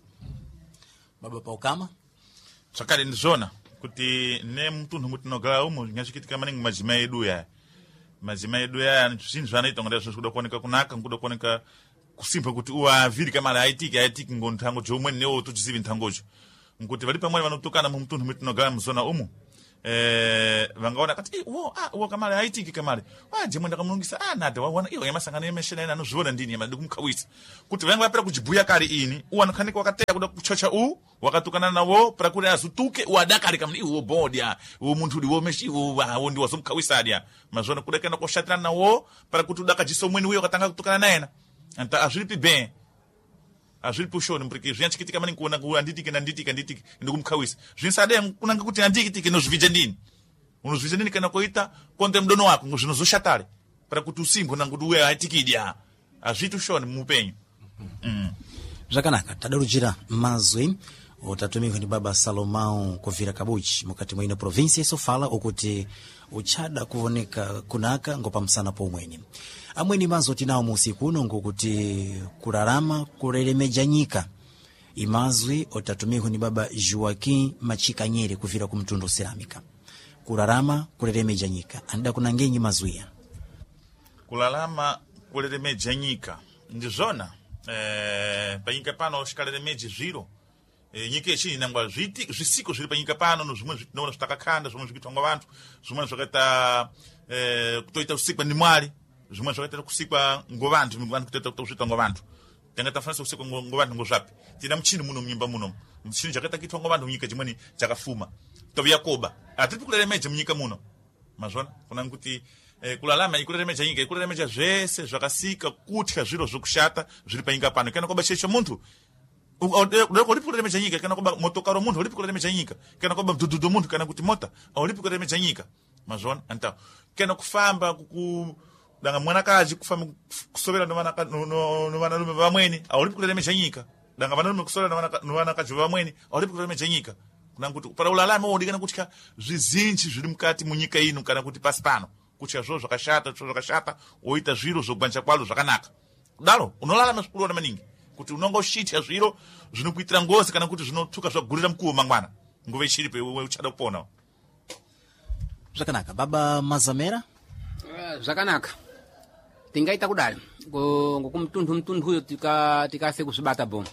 Baba Paukama zvakare ndizvona kuti ne mutunhu mutinogara umu zvingasvikitika maningi madzimai edu ya madzimai edu ya zvinhu zvanoita ngenda zvinoda kuoneka kunaka ngoda kuoneka kusimba kuti uavhiri kamala aitiki aitiki ngontango jomwe newo tuchizivi ntangocho ngokuti vali pamwe vanotokana mu mutunhu mutinogara muzona umu eh vangaona kati wo ah wo kamale haitiki kamale waje mwenda kamulungisa ah nada waona iyo yamasangano yemeshena ena nozona ndini yamadi kumkhawisa kuti vanga vapera kujibuya kali ini uwanakhanika wakateya kuda kuchocha u wakatukana nawo para kuti azutuke wadakali kamni wo bodia wo muntu uli wo meshi wo wo ndi wasumkhawisa dia mazona kudekana ko shatrana nawo para kuti udaka jiso mweni uyo katanga kutukana naena anta azilipi ben azilipi ushoni mpriki zviyanchikitika mani kuona ku anditike na nditike nditike ndikumkhawisa zvinsade kunanga kuti andikitike nozvije ndini unozvije ndini kana koita konde mdono wako ngozvinozoshatale para kuti usimbo nanguti uwe haitikidya azvitu shoni mupenyu mm. Zvakanaka tadarudzira mazwi utatumika ndi baba Salomão Kovira Kabuchi mukati mwa ino provinsi ya Sofala ukuti uchada kuoneka kunaka ngopa msana pomweni amweni mazwi tinawo musiku uno ngokuti kurarama kurelemeja nyika imazwi utatumika ndi baba Joaquim Machikanyere kuvira ku mtundu Ceramika kurarama kurelemeja nyika anda kunangenyi mazwiya kulalama kurelemeja nyika ndizona eh panyika pano shikalele meji zero e, nyika ichi nangwa zviti zvisiko zviri panyika pano nozvimwe zvinoona zvitakakanda zvimwe zvikitongwa vantu zvimwe zvakaita eh kutoita usikwa ndi mwali zvimwe zvakaita kusikwa ngovantu ngovantu kutoita kutozvitongwa vantu tanga tafanisa kusikwa ngovantu ngozvapi tina mchini muno mnyimba muno mchini zvakaita kitongwa vantu nyika chimweni chakafuma tovya koba atiri kulele meji mnyika muno mazona kuna kuti Eh, kulalama ikulemeja nyika ikulemeja zvese zvakasika kutya zviro zvokushata zviri panyika pano kana koba checho muntu uri kulemeja nyika kana koba motokaro muntu uri kulemeja nyika kana koba mdududu muntu kana kuti mota uri kulemeja nyika mazona anta kana kufamba ku danga mwanakazi kufamba kusovera no vanaka no vanarume vamweni uri kulemeja nyika danga vanarume kusovera no vanakazi vamweni uri kulemeja nyika kuna kuti para ulalama wodikana kutya zvizinji zviri mukati munyika ino kana kuti pasi pano kucha zvo zvakashata zvo zvakashata oita zviro zvogwanja kwalo zvakanaka kudaro unolalama zvikuru maningi kuti unonga ushitya zviro zvinokuitira ngozi kana kuti zvinotuka zvagurira mkuwo mangwana nguve ichiripo wewe uchada kupona zvakanaka baba Mazamera uh, zvakanaka tingaita kudali ngokumtundu mtundu uyo tika tikase kuzvibata bomu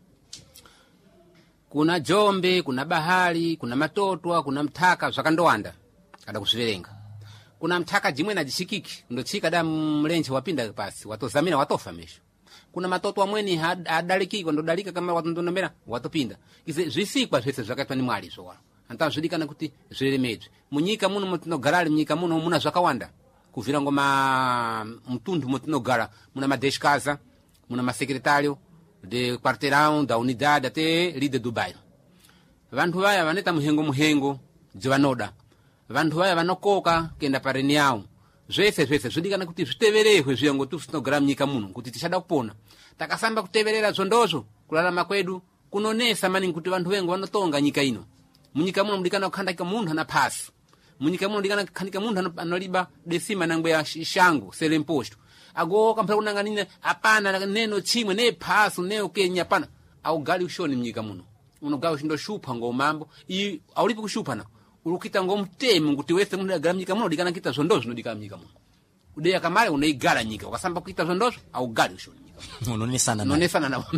kuna Jombe kuna bahari kuna matotwa kuna mthaka zvakandowanda kada kuzviverenga kuna mthaka jimwe na jishikiki ndochika da mlenje wapinda pasi watozamira watofa mesho kuna matoto amweni adaliki ndodalika kama watondondomera watopinda ize zvisikwa zvese zvakaitwa ni mwali zvo wala anta zvidikana kuti zviremedzo munyika muno mutinogarali munyika muno muna zvakawanda kuvira ngoma mtundu mutinogara muna madeshkaza muna masekretário de quarteirão da unidade até líder do bairro vantu vaya vaneta muhengo muhengo dzivanoda vantu vaya vanokoka kenda pareni yawo zvese zvese zvidikana kuti zviteverehwe zviyango tusinogara munyika muno kuti tichada kupona takasamba kuteverera zvondozvo kulalama kwedu kunonesa maningi kuti vantu vengo vanotonga nyika ino munyika muno mudikana kukhandika munthu ana phasi munyika muno mudikana kukhandika munthu anoliba desima nangwe ya shango sele imposto agoka mpaka kunanganine apana neno chimwe ne phasu ne ukenya pana augali ushoni munyika muno unogawa shindo shupha ngomambo i aulipi kushupana ulukita ngomtemu kuti wese munhu agala mnyika muno dikana kita zvondozvo zvinodikana mnyika muno udeya kamale unoigala nyika ukasamba kuita zvondozvo augali ushoni nyika unonesana na unonesana na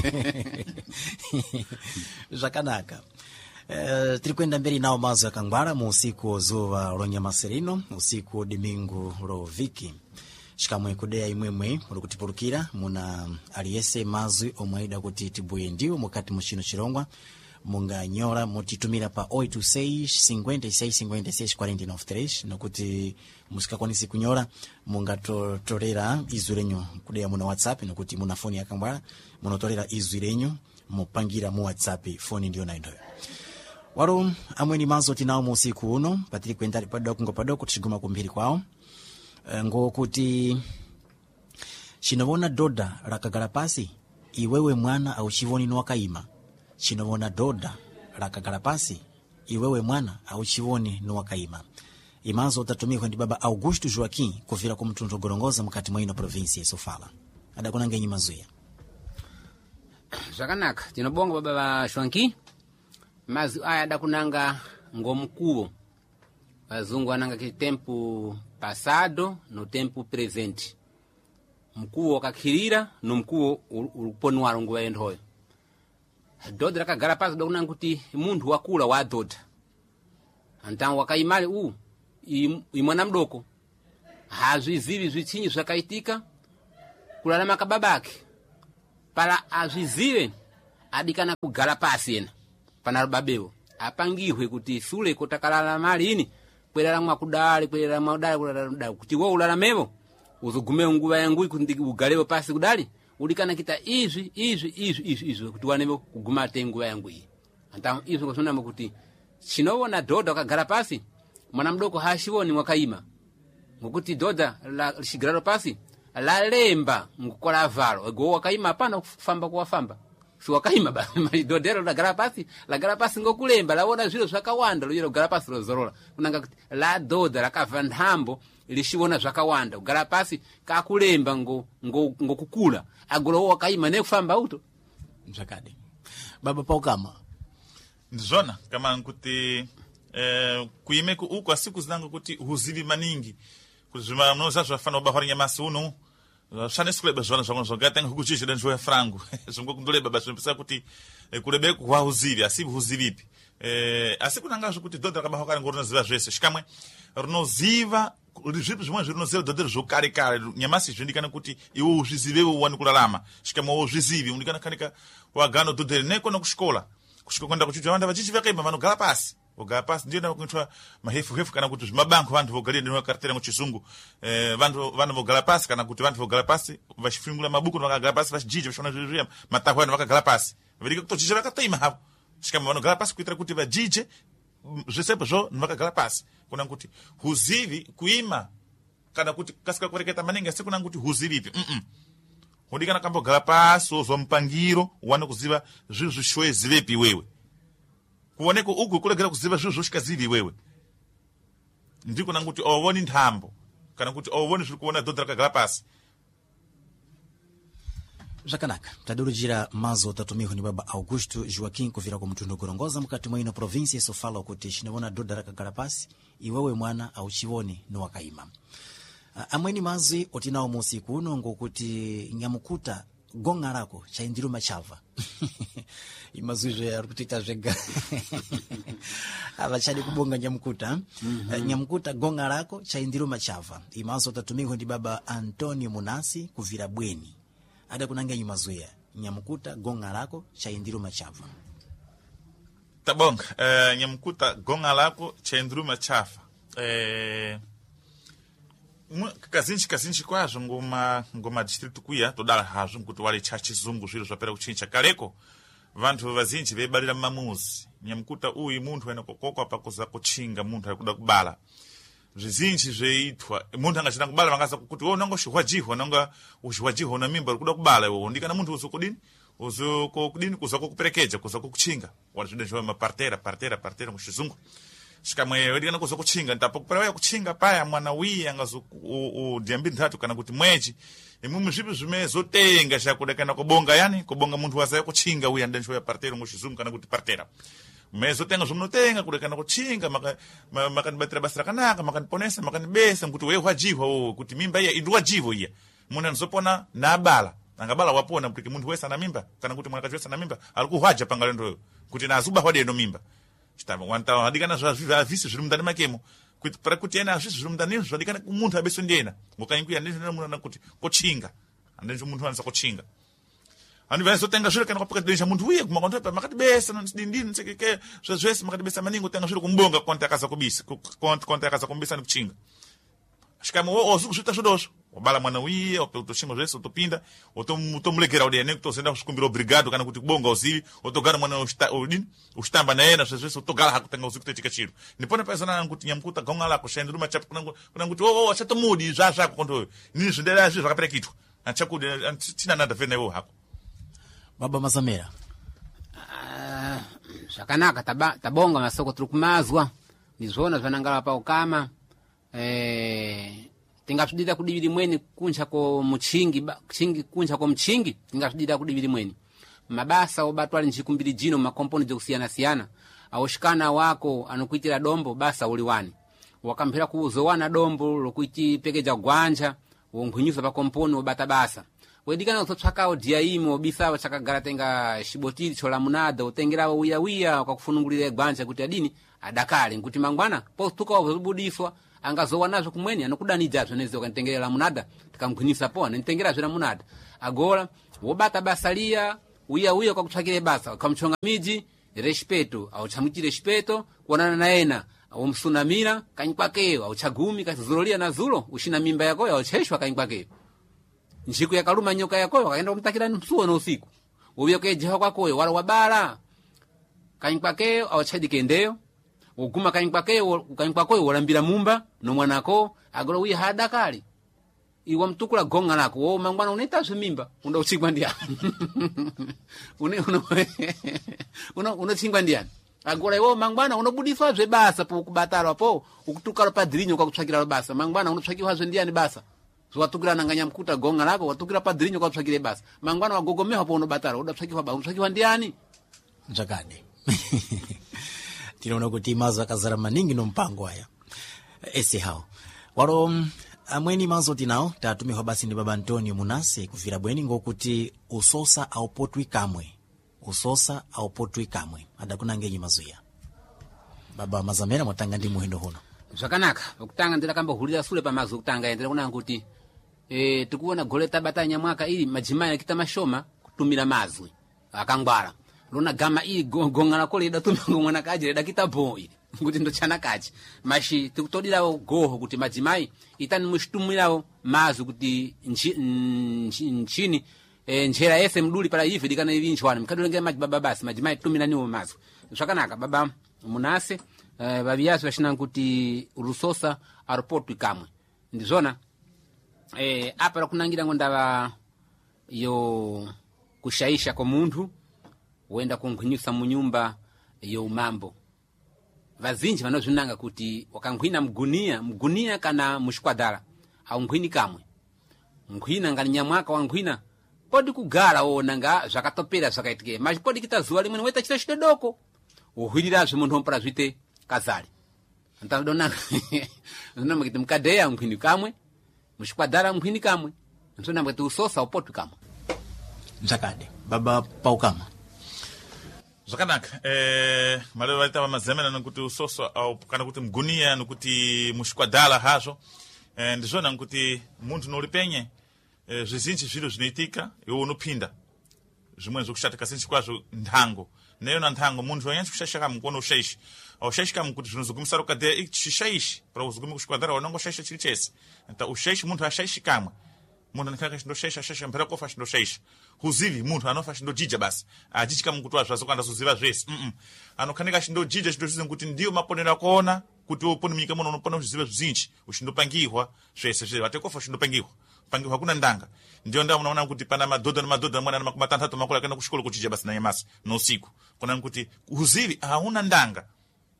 zvakanaka Uh, tiri kwenda mberi nawo mazo yakangwara mu usiku zuva lonyamasirino usiku domingo roviki shikamwe kudeya imwemwe muri kutipulukira muna aliyese mazwi omwaida kuti tibuye ndiwo mukati muchino chirongwa munganyora mutitumira pa oito seis cinquenta e seis cinquenta e seis quarenta e nove três nokuti musikakwanisi kunyora mungatotolera izwi lenyu kudeya muna WhatsApp nokuti muna foni yakangwara munotolera izwi lenyu mupangira mu WhatsApp foni ndiyo naindoyo waro amweni mazo tinawo mu usiku uno patiri kwenda padoko ngo padoko tishiguma kumbiri kwao ngo kuti chinovona doda rakagara pasi iwewe mwana au chivoni nwakaima chinovona doda rakagara pasi iwewe mwana au chivoni nwakaima imazo tatumikwa ndi baba Augusto Joaquim kuvira ku mtundu gorongoza mukati mwa ino province ya Sofala adakona ngenyi mazuya zvakanaka tinobonga baba wa Joaquim mazi aya adakunanga ngomkuwo vazungu ananga ki tempo passado no tempo presente mkuwo wakakhirira no mkuwo uponwaro nguva yendoyo doda rakagara pasi dakunanga kuti munthu wakula wa doda Antan wakaimali u imwana mdoko hazvizivi zvichinyi zvakaitika kurarama kababake para azvizive adikana kugara pasi ena pana babewo apangihwe kuti sule kotakalala mali ini kweraramwa kudali kweraramwa kudali kweraramwa kuti wo ularamevo uzogume nguva yangu kuti ugalewo pasi kudali ulikana kita izvi izvi izvi izvi izvi kuti wanevo kuguma tenguva yangu iyi anta izvi kusonamba kuti chinoona dhodha wakagara pasi mwana mdoko hashiwoni wakaima ngokuti dhodha la shigiraro pasi la lemba ngukola valo go wakaima hapana kufamba kuwafamba si wakaima ba dhodhero la gara pasi la gara pasi ngokulemba laona zviro zvakawanda lojero gara pasi rozorola kunanga kuti la dhodha rakava nthambo lishiwona zvakawanda kugara pasi kakulemba ngo ngo ngokukula agolo wakaima nekufamba uto mzakade baba paukama ndizona kama nkuti eh kuimeku uko asiku zinanga kuti huzivi maningi kuzima mnoza zvafana bahori nyamasi uno shane skuleba zona zona zogata ngukuchiche denjo ya frangu zongo kundole baba simpisa kuti kulebe kwa huzivi asibu huzivipi eh asiku nanga kuti dodra kama hokana ngorona ziva zvese shikamwe runoziva zvipi zvimwe zvinoziva dodra zvokare kare nyamasi zvindikana kuti iwo uzvizivewo wani kulalama shikamwe wo zvizivi undikana kanika wagano dodra neko na kushikola kusvika kwenda kuchichwa vanda vachichi vakaima vanogara pasi vogara pasi ndiyo kuitwa mahefu hefu kana kuti zvimabanko vantu vogaria ndino karatera muchizungu eh vantu vanhu vogara pasi kana kuti vantu vogara pasi vachifingula mabuku vakagara pasi vachijija vachona zviriya matahwana vakagara pasi verika kutochicha vakataima hapo shikama vanogara pasi kuitira kuti vajije zvesepo zvo vakagara pasi kuna kuti huzivi kuima kana kuti kasika kureketa maningi asi kuna kuti huzivipi mhm Hundikana kambo gala pasi uzwa mpangiro uwane kuziva zvinhu zvishoye zivepi wewe kuoneko uku kulegera kuziva zvinhu zvoshikazivi wewe ndiko nanguti ovoni nthambo kana kuti ovoni zviri kuona dhodha rakagala pasi zvakanaka tadurujira mazo tatumiho ni baba Augusto Joaquim kuvira kwa mtundu gorongoza mukati mwa ino provinsi sofala kuti chinavona dhodha rakagala pasi iwewe mwana au chivoni no wakaima. Amweni mazi otinao musiku uno ngokuti nyamukuta gonga lako chaindiru machava imazuje arikutika zvega avachadi kubonga nyamukuta mm -hmm. Nyamukuta gonga lako chaindiru machava imazo tatumiho ndi baba Antonio Munasi kuvira bweni ada kunanga imazuya nyamukuta gonga lako chaindiru machava tabonga uh, nyamukuta gonga lako chaindiru machava eh kazinchi kazinchi kwazo ngoma ngoma district kuya todala hazvo kuti wale chachi zungu zviro zvapera kuchincha kaleko vantu vazinji vebalira mamuzi nyamukuta uyu muntu ena kokokwa pakuza kuchinga muntu akuda kubala zvizinji zveitwa muntu angachina kubala vangaza kuti wo nango shihwajiho nanga ushihwajiho na mimba kuda kubala wo ndikana muntu uzokudini uzoko kudini kuza kuperekeja kuza kuchinga wali zvidenzwa mapartera partera partera mushizungu shikamwe wedikana kuzo kuchinga ntapo kupera kuchinga paya mwana wiya ngazo u diambi ntatu kana kuti mwechi imwe zvipi zvime zotenga shakudekana kubonga yani kubonga muntu wasaye kuchinga uya ndensho ya partero mushizungu kana kuti partera mezo tenga zvonotenga kudekana kuchinga maka makanibatira basa rakanaka makaniponesa makanibesa kuti wewe hwajiho kuti mimba iya indwa jivo iya munhu anzopona na bala angabala wapona kuti muntu wesa na mimba kana kuti mwana kachwesa na mimba alikuhwaja pangalendo kuti nazuba hwade no mimba chitava wanta hadikana zva visi zviri mundani makemo kuti para kuti ena zvisi zviri mundani zvadikana kumuntu abeso ndiena ngokainkuya ndizvo munhu kuti kochinga andizvo muntu anza kochinga ani vazo tenga zviro kana kupaka desha muntu uye kumakonto pa makati besa ndindini tsekeke zvese makati besa maningo tenga zviro kumbonga konta akaza kubisa konta konta akaza kumbisa kuchinga shikamo wo osukushita zvodosho wabala mwana wiye opelutoshingo zvese utopinda utomulegera udene kutosenda kusikumbira brigado kana kuti kubonga uzivi utogara mwana udini ushtamba na yena zvese utogara hakutenga uzivi kutetika chiro ndipone paizana kuti nyamukuta gonga lako shainduru machapu kuna kuti wo achatomudi zvazva kukonto nini zvindera zviro zvakaperekitwa achakudi tina nada vena iwo hako baba Mazamera ah zvakanaka tabonga masoko turi kumazwa ndizvona zvanangala pa ukama eh tingasudida kudiviri mweni kuncha ko muchingi chingi kuncha ko mchingi tingasudida kudiviri mweni mabasa obatwa nchikumbiri jino makomponi jokusiyana siyana aoshikana wako anokuitira dombo basa uliwani wakamphira kuuzowana dombo lokuiti pekeja gwanja wonghunyusa pa komponi obata basa wedikana utotsvakawo dia imo obisawo chakagara tenga shibotiri cholamunada utengerawo wiyawiya wakakufunungulira gwanja kuti adini adakale nkuti mangwana postukawo zobudiswa angazowa nazo kumweni anokudanidzazo nezi ukanitengera lamunada tikamgwinisa po ananitengerazve lamunada agora wobata basa liya wiyawiya wakakutsvakire basa ukamchonga miji respeto auchamuchi respeto kuonana naena omsunamira kanyi kwakeyo auchagumi kazizololia na zulo ushina mimba yakoyo aucheshwa kanyi kwakeyo nchiku yakaluma nyoka yakoyo wakaenda kumtakira msuo na usiku ubiya kuyejeha kwakoyo wala wabala kanyi kwakeyo auchadike ndeyo uguma kanyi kwakeyo kanyi kwakoyo walambira mumba no mwanako agora uye hadakali iwa mtukula gonga lako wo mangwana unetazo mimba unda uchingwa ndiani une uno uno unochingwa ndiani agora iwo mangwana unobudiswa zve basa po kubatala po ukutukala padrinyo kwa kutsvakira basa mangwana unotsvakiwa zve ndiani basa zwatukira nanganya mkuta gonga lako watukira padrinyo kwa kutsvakira basa mangwana wagogomewa po unobatala udatsvakiwa ba unotsvakiwa ndiani Jakade tinoona kuti mazo akazara maningi no mpango aya ese hao waro amweni mazo tinao tatumihwa basi ndi baba Antonio Munase kuvira bweni ngokuti usosa aupotwi kamwe usosa aupotwi kamwe adakunangenyi mazuya baba Mazamera mwatanga ndi muhendo hono zvakanaka ukutanga ndira kamba hulira sule pamazo kutanga endera kuna kuti eh tikuona goleta batanya mwaka ili majimaya akita mashoma kutumira mazwi akangwala lona gama ili gonga lako leda tumango mwana kaje leda kita boy kuti ndo chana kachi mashi tikutodirawo goho kuti majimai itani mushtumirawo mazu kuti nchini e, njera ese mduli para hivi dikana hivi nchwana mkadulengea maji baba basi majimai tumira niwo mazu zvakanaka baba Munase e, babiyazi bashina kuti urusosa aeroport ikamwe ndizona eh apa rakunangira ngondava yo kushaisha kwa muntu wenda kungwinyusa munyumba yo mambo vazinji vanozvinanga kuti wakangwina mgunia mgunia kana mushkwadala au ngwini kamwe ngwina ngani nyamwaka wangwina podi kugara wona nga zvakatopera zvakaitike machi podi kita zuwa limwe weta chita chidoko uhwirirazve muntu ompara zvite kazali antadona nzona mukiti mkadeya ngwini kamwe mushkwadala ngwini kamwe nzona mukiti usosa upotu kamwe Jakade baba Paukama zvakanaka eh mari vaitava mazemena nokuti usoso au kana kuti mgunia nokuti mushkwadala hazvo eh ndizvona nokuti muntu nolipenye eh, zvizinji zviro zvinoitika iwe unopinda zvimwe zvokushata kazinji kwazvo ntango neyona ntango muntu wanyanzi kushashaka mukuona ushaishi aushashika mukuti zvinozogumisa rokadheya ichishayishi para uzogumi kushkwadala wanongoshaisha chiri chese nta ushaishi muntu ashaishi kamwe muntu anakaka chindoshaisha shasha mpera kofa chindoshaisha huzivi muntu anofa chindojija basi achichika mukutwa zvazokanda zoziva zvese mm anokanika chindojija chindosize kuti ndiyo maponero akuona kuti upone munyika muno unopona zviziva zvizinji uchindopangihwa zvese zvese vatekofa chindopangihwa pangihwa kuna ndanga ndiyo nda unaona kuti pana madhodha nemadhodha mwana makumi matanhatu makulu akaenda kuchikolo kuchija basi nanyamasi nousiku kuna kuti huzivi hauna ndanga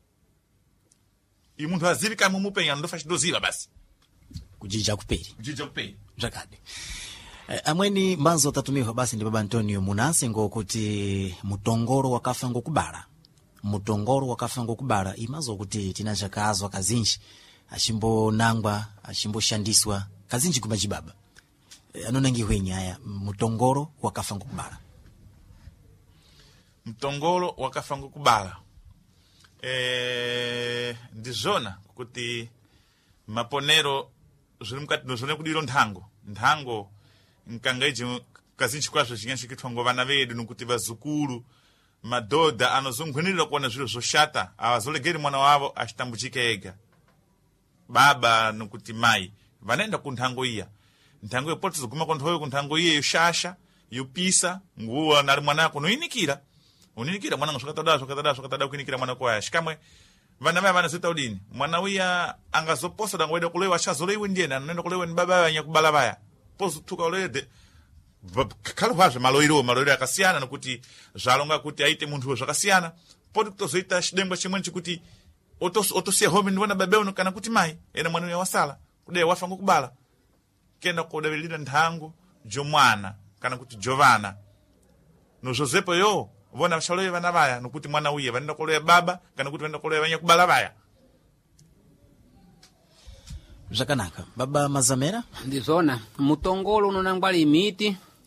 i muntu azivi kamwe mupenya ndofa chindoziva basi kujija kuperi kujija kuperi Jakade eh, amweni manzo tatumihwa basi ndi baba Antonio Munase ngokuti mutongoro wakafa ngokubala mutongoro wakafa ngokubala imazo kuti tinachakazwa kazinji ashimbo nangwa ashimbo shandiswa kazinji kumajibaba eh, anonangi hwenye haya mutongoro wakafa ngokubala mtongoro wakafa ngokubala eh ndizona kuti maponero zviri mukati nozvone kudiro ntango ntango nkangaiji kazinji kwazvo chinyanchikitwa ngovana vedu nokuti vazukuru madhodha anozongwenirira kuona zviro zvoshata avazolegeri mwana wavo achitambuchika ega baba nokuti mai vanaenda kuntango iya ntango yepo tizoguma konthoyo kuntango iye yoshasha yopisa nguwa nari mwana yako noinikira uninikira mwana zvakatada zvakatada zvakatada kuinikira mwana kwaya shikamwe vana vaya vanozoita udini mwana uya angazoposa dangoenda kulewa achazoleiwe ndiye anoenda kulewa ni baba vanya kubala vaya pozotuka ulede kale kwazvo maloiro maloiro akasiyana nokuti zvalonga kuti aite muntu zvakasiyana poti kutozoita chidengwa chimwe chikuti otos otosiya home ndivona baba uno kana kuti mai ena mwana uya wasala kudai wafa ngokubala kenda kudavirira ntango jomwana kana kuti jovana no Josepo yo vona vashaloye vana vaya nokuti mwana uye vanaenda kuloya baba kana kuti vanaenda kuloya vanya kubala vaya Zvakanaka baba Mazamera ndizona mutongolo unonangwa limiti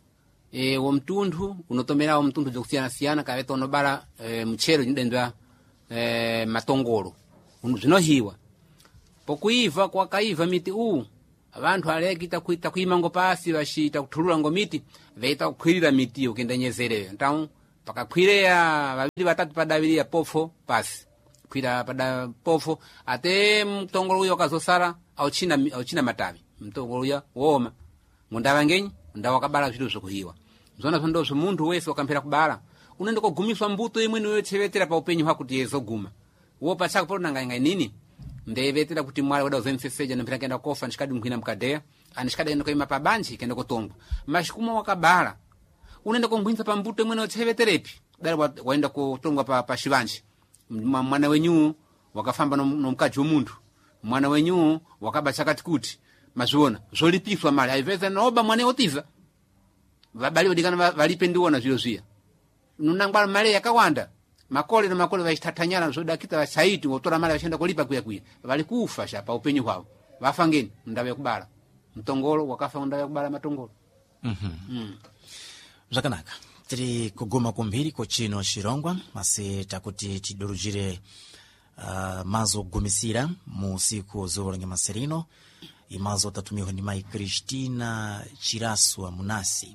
e, wo mtundu unotomerawo mtundu zokusiyana-siyana kaveta unobala e, mchero nidendwa e, matongolo zvinohiwa pokuiva kwakaiva miti uu abantu alekita kuita kuimango pasi vashita kuthulula ngo miti veita kukhwirira miti iyo kenda nyezereyo então pakakhwireya vaviri vatatu padaviriya pofo pasi khwira pada pofo ate mtongolo uyo kazosara auchina auchina matavi mtongolo uya woma mundava ngenyi ndawa wakabala zvitu zvokuhiwa zona zvondozvo munthu wese wakampera kubala unoenda kogumiswa mbuto imwe niyochevetera pa upenyu hwako kuti yezoguma wo pachako polonanga nini ndevetera kuti mwali wada uzemseseja nampira kenda kofa ndikadi mkwina mkadeya anishikada enda koima pabanji kenda kotongwa mashikuma wakabala unaenda kongwinza pa mbuto imwe niyocheveterepi dali waenda kotongwa pa, pa shivanji mwana wenyu wakafamba nomkaji womunthu mwana wenyu wakabacha kati kuti mazviona zvolipiswa mali aiveza noba mwana otiza vabali odikana valipe ndiona zviro zviya nunangwala mali yakawanda makole na makole vachitatanyana zvodakita vachaiti wotora mali vachienda kulipa kuya kuya vali kufa shapa upenyu hwavo vafa ngeni ndava yakubala mtongolo wakafa ndava yakubala matongolo mhm mm. Zvakanaka tiri kuguma kumbiri kochino Shirongwa asi takuti tidurujire uh, mazo gumisira mu siku zuva Nyamasirino imazo tatumiwa ni Mai Kristina Chiraswa Munasi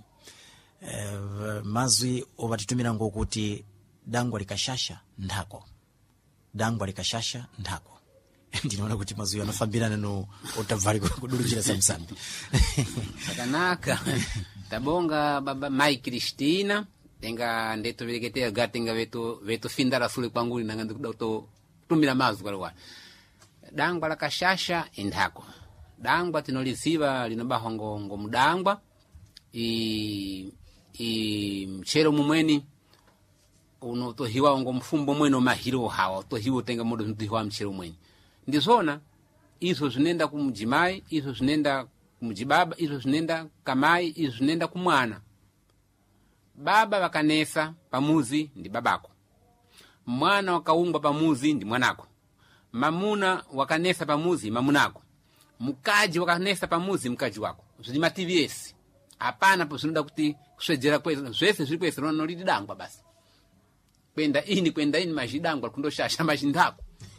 uh, mazwi ovatitumira ngokuti dangwa likashasha ndako dangwa likashasha ndako ndinaona kuti mazwi anofambirana no otavari kudurujira samsambi Zvakanaka tabonga baba Mai Kristina tenga ndeto veketea gatenga veto veto findara sule kwanguli nanga ndikuda to tumira mazwi kwalwa dangwa la kashasha indako dangwa tinoliziva linobaho ngo ngo mudangwa i i mchero mumweni uno tohiwa ngo mfumbo mweno mahiro hawa tohiwa tenga modo ntihiwa mchero mweni ndizona izo zinenda kumjimai izo zinenda kumjibaba izo zinenda kamai izo zinenda kumwana baba wakanesa pamuzi ndi babako mwana wakaungwa pamuzi ndi mwanako mamuna wakanesa pamuzi mamunako mukaji wakanesa pamuzi mkaji wako zilima T V S hapana posinoda kuti kuswejera kweza zvese zviri kweza nono lidi dangwa basi kwenda ini kwenda ini majidangwa kundoshasha majindako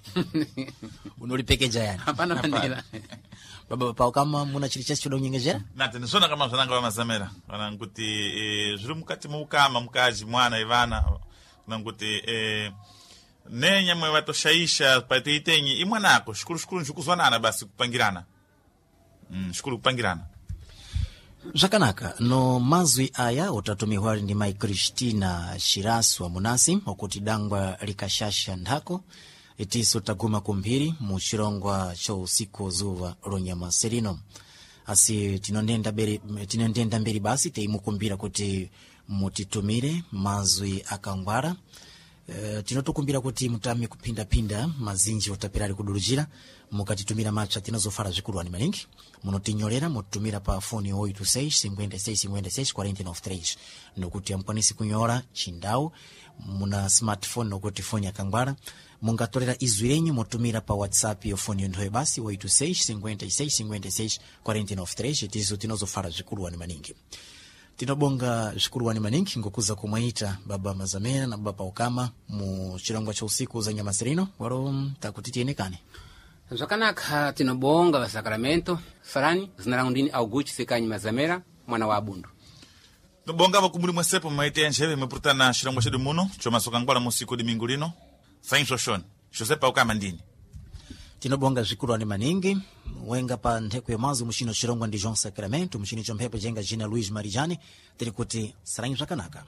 unolipekeja yani hapana mandira baba pa kama muna chilichasi choda unyengejera nate nisona kama zvananga vamazamera vananguti e, zviri mukati muukama mukaji mwana ivana nanguti e, nenyamwe vatoshaisha pateitenyi imwanako shukuru shukuru nzvikuzwanana basi kupangirana mm, shukuru kupangirana Zvakanaka no mazwi aya utatumiwa ndi Mai Kristina Chiraswa Munasi okuti dangwa likashasha ndako itiso taguma kumbiri mu Chirongwa cho usiku zuva Nyamasirino asi tinondenda beri tinondenda mberi basi teimukumbira kuti mutitumire mazwi akangwara Uh, tinotokumbira kuti mutame kupinda pinda mazinji otapirali kudurujira mukatitumira macha tinazofara zvikuru ani maningi munotinyolera mutumira pa phone oito seis cinquenta e seis cinquenta e seis quarenta e nove três nokuti amkwanisi kunyora chindau muna smartphone nokuti phone yakangwara mungatorera izwi lenyu mutumira pa WhatsApp yo phone yondoe basi oito seis cinquenta e seis cinquenta e seis quarenta e nove três tizo tinazofara zvikuru ani maningi tinobonga zvikuru wani maningi ngokuza kumwaita baba Mazamera na baba Ukama mu Chirongwa cha usiku za Nyamasirino waro takuti tienekane Zvakanaka tinobonga va Sacramento sarani zina langu ndini Augusto Sekanyi Mazamera mwana wa Abundu tobonga vakumbuli mwesepo mwaite ya njeve mwepurutana Chirongwa chedu muno chomasoka ngwala musiku dimingu lino Sainso Shon Josepa Ukama ndini tinobonga zvikuru wani maningi wenga pa ntheko ya mazu mushino Chirongwa ndi João Sacramento mushino chompepo jenga jina Luiz Marijani tiri kuti sarangi zvakanaka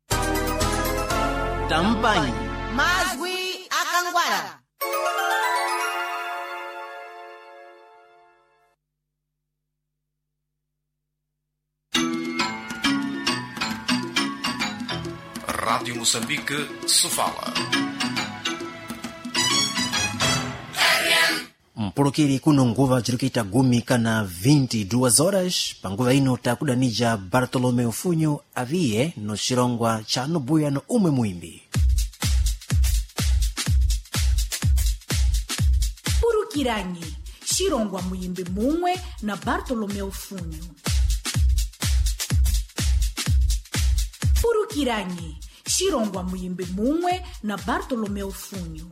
tampanyi mazwi akangwara Rádio Moçambique se fala. mpulukiri kuno nguva chirikuita gumi kana vinte e duas horas panguva ino takudanija Bartolomeu Funho aviye no Chirongwa cha Nubuya no umwe muimbi Purukiranyi Chirongwa muimbi mumwe na Bartolomeu Funho Furukiranyi, Shirongwa Muyimbe Mumwe na Bartolomeu Funho.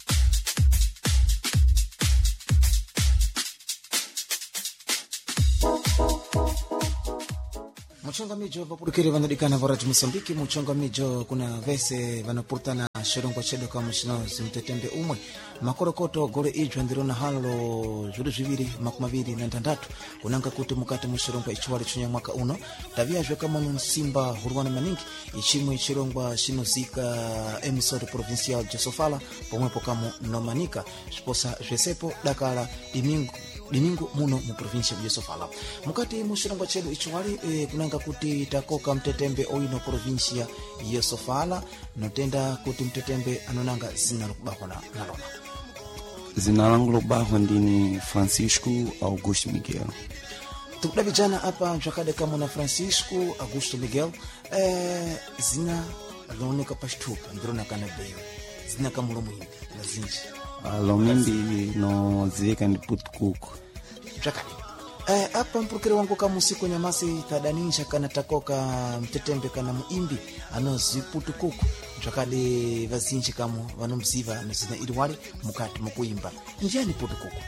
muchonga mijo vapurukiri vanodikana varati Moçambique. muchonga mijo kuna vese vanopurutana xirongwa chedu ka muxino zimtetembe umwe makorokoto gole idzwa ndirona halo zvidu zviviri makumi maviri na ntandatu kunanga kuti mukati muxirongwa ichiwali chunya mwaka uno taviyazve kamono nsimba hurwana maningi ichimwe chirongwa chinozika emisode provincial de Sofala pomwepo kamo nomanika zviposa zvesepo dakala dimingo dimingo muno mu provincia ya Sofala mukati muxirongwa chedu ichiwali e, kunanga kuti takoka mtetembe oino provincia ya Sofala notenda kuti mtetembe anonanga zina lokubahwa nalona. Zina langu lokubahwa ndini Francisco Augusto Miguel. tukudavijana apa mchakade kama na Francisco Augusto Miguel eh, zina looneka pashtupa ndirona kana beyo zina kama lomwimbi na zinji Lomimbi no ziveka ndi Putukuku. mchakade Eh, apa mpurukire wangu kama usiku nyamasi tadaninja kana takoka mtetembe kana muimbi anozi Putukuku mchakade vazinji kama vanomziva nizina iliwali mukati mukuimba njani Putukuku.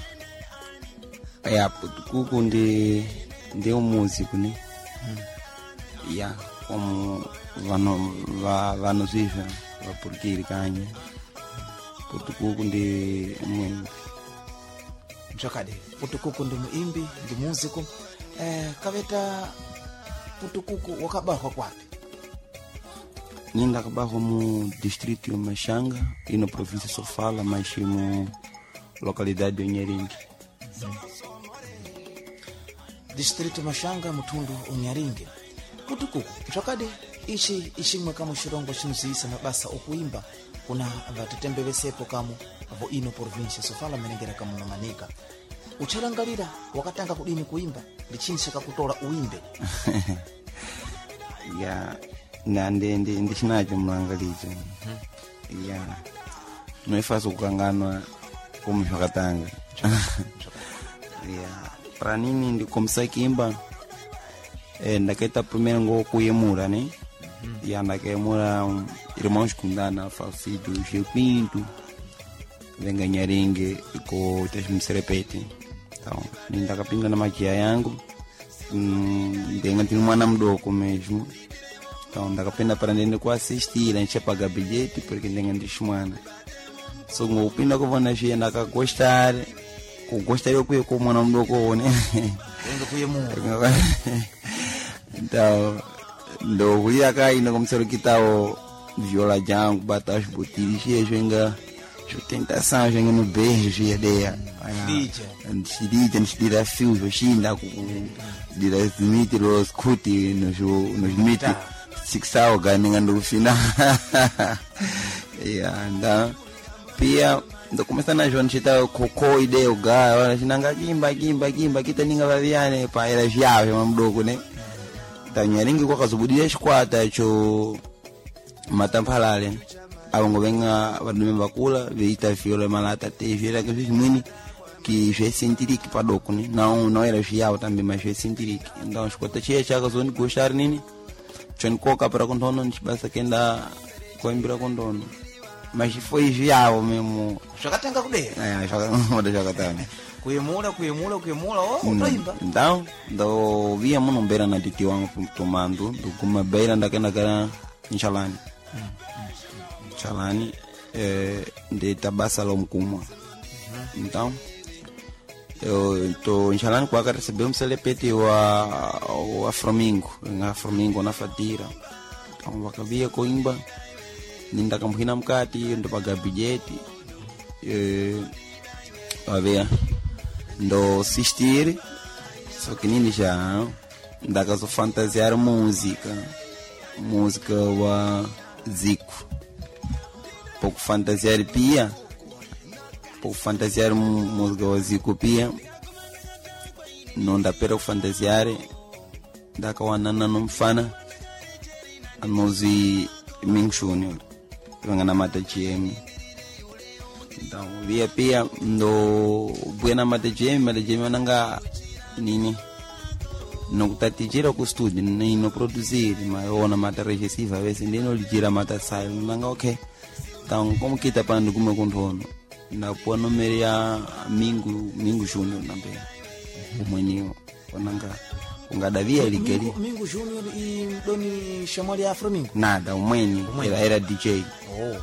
Ya Putukuku ndi ndi umuziku ni hmm. ya como vano va vano ziva vapurukiri kanye Putukuku ndi umwimbi mchakade Putukuku ndi muimbi ndi muziku eh, kaveta Putukuku wakabahwa kwapi. ninda kabahwa mu distrito ya Mashanga ino província Sofala mas mu localidade de Nyaringi. hmm. distrito Mashanga mutundu unyaringi Putukuku mchakade ichi ishimwe kama xirongwa chinoziyisa mabasa okuimba kuna vatetembe vesepo kama avo ino provincia Sofala menengera kama nomanika uchalangalira wakatanga kudini kuimba lichinsi kakutola uimbe. ya na ndi ndi ndishinacho mlangalizo hmm. ya noifaso kukanganwa como xakatanga ya para nini ndi komisa kimba eh, ndakaita primeiro ngo kuyemura né mm -hmm. ya ndakayemura um, irmãos kundana Falcido Gil Pinto venga Nyaringe iko tashimserepete então ndakapinda na magia yangu mm, ndenga tini mwana mdoko mesmo então ndakapenda para ndende ku assistir a paga bilhete porque ndenga ndishimwana so ngopinda kuvona xi ndakagostar ku gostaria ku ku mwana mdoko ne venga kuyemura então ndo kuya kai no komsero kitao viola jangu batas botiri xi xenga tentação já no beijo já ideia ndidija ndidira filho xinda ku dira limite los kuti nos nos limite sixao ganinga ndo final ya nda pia ndo começa na João chita koko ideia o ga ora xinanga gimba gimba gimba kitaninga vaviane pa era viave mamdogo né Nyaringi kwa kazubudia xikwata cho matamphalale avongo venga vadume vakula veita viola malata te viola que fiz mwini que já sentiriki padoko né não não era viao também mas já sentiriki então xikwata chia chaka zoni gostar nini choni koka para kondono nchibasa kenda koimbira kondono mas foi viao mesmo xakatanga kudeya é xakatanga xakatanga kuyemula kuyemula kuyemula oh utoimba então ndo via muno mbera na titi wangu tomando ndo kuma beira ndakenda kana Nchalani Nchalani eh de tabasa lo mkumwa então eu tô Nchalani kwa recebeu um selepete wa wa Flamingo na Flamingo na fatira então wakavia koimba ninda kamhina mkati ndo paga bilhete eh avea ndo assistir só que nini já ndakazo fantasiar música música wa Zico pouco fantasiar pia pouco fantasiar música wa Zico pia não dá para fantasiar ndakawanana nomfana anozi Ming Junior vangana mata G M então via pia ndo buena mata G M mata G M nanga nini nokutatichira ku studio nino produzir maona mata regessiva vese ndino lichira mata style nanga okay tan como kita pando kuma kontono na pono meria mingu mingu junior nambe mwenyewe onanga ungadavia ligeri Mingu Junior i doni shamali afro mingu nada umweni era era D J oh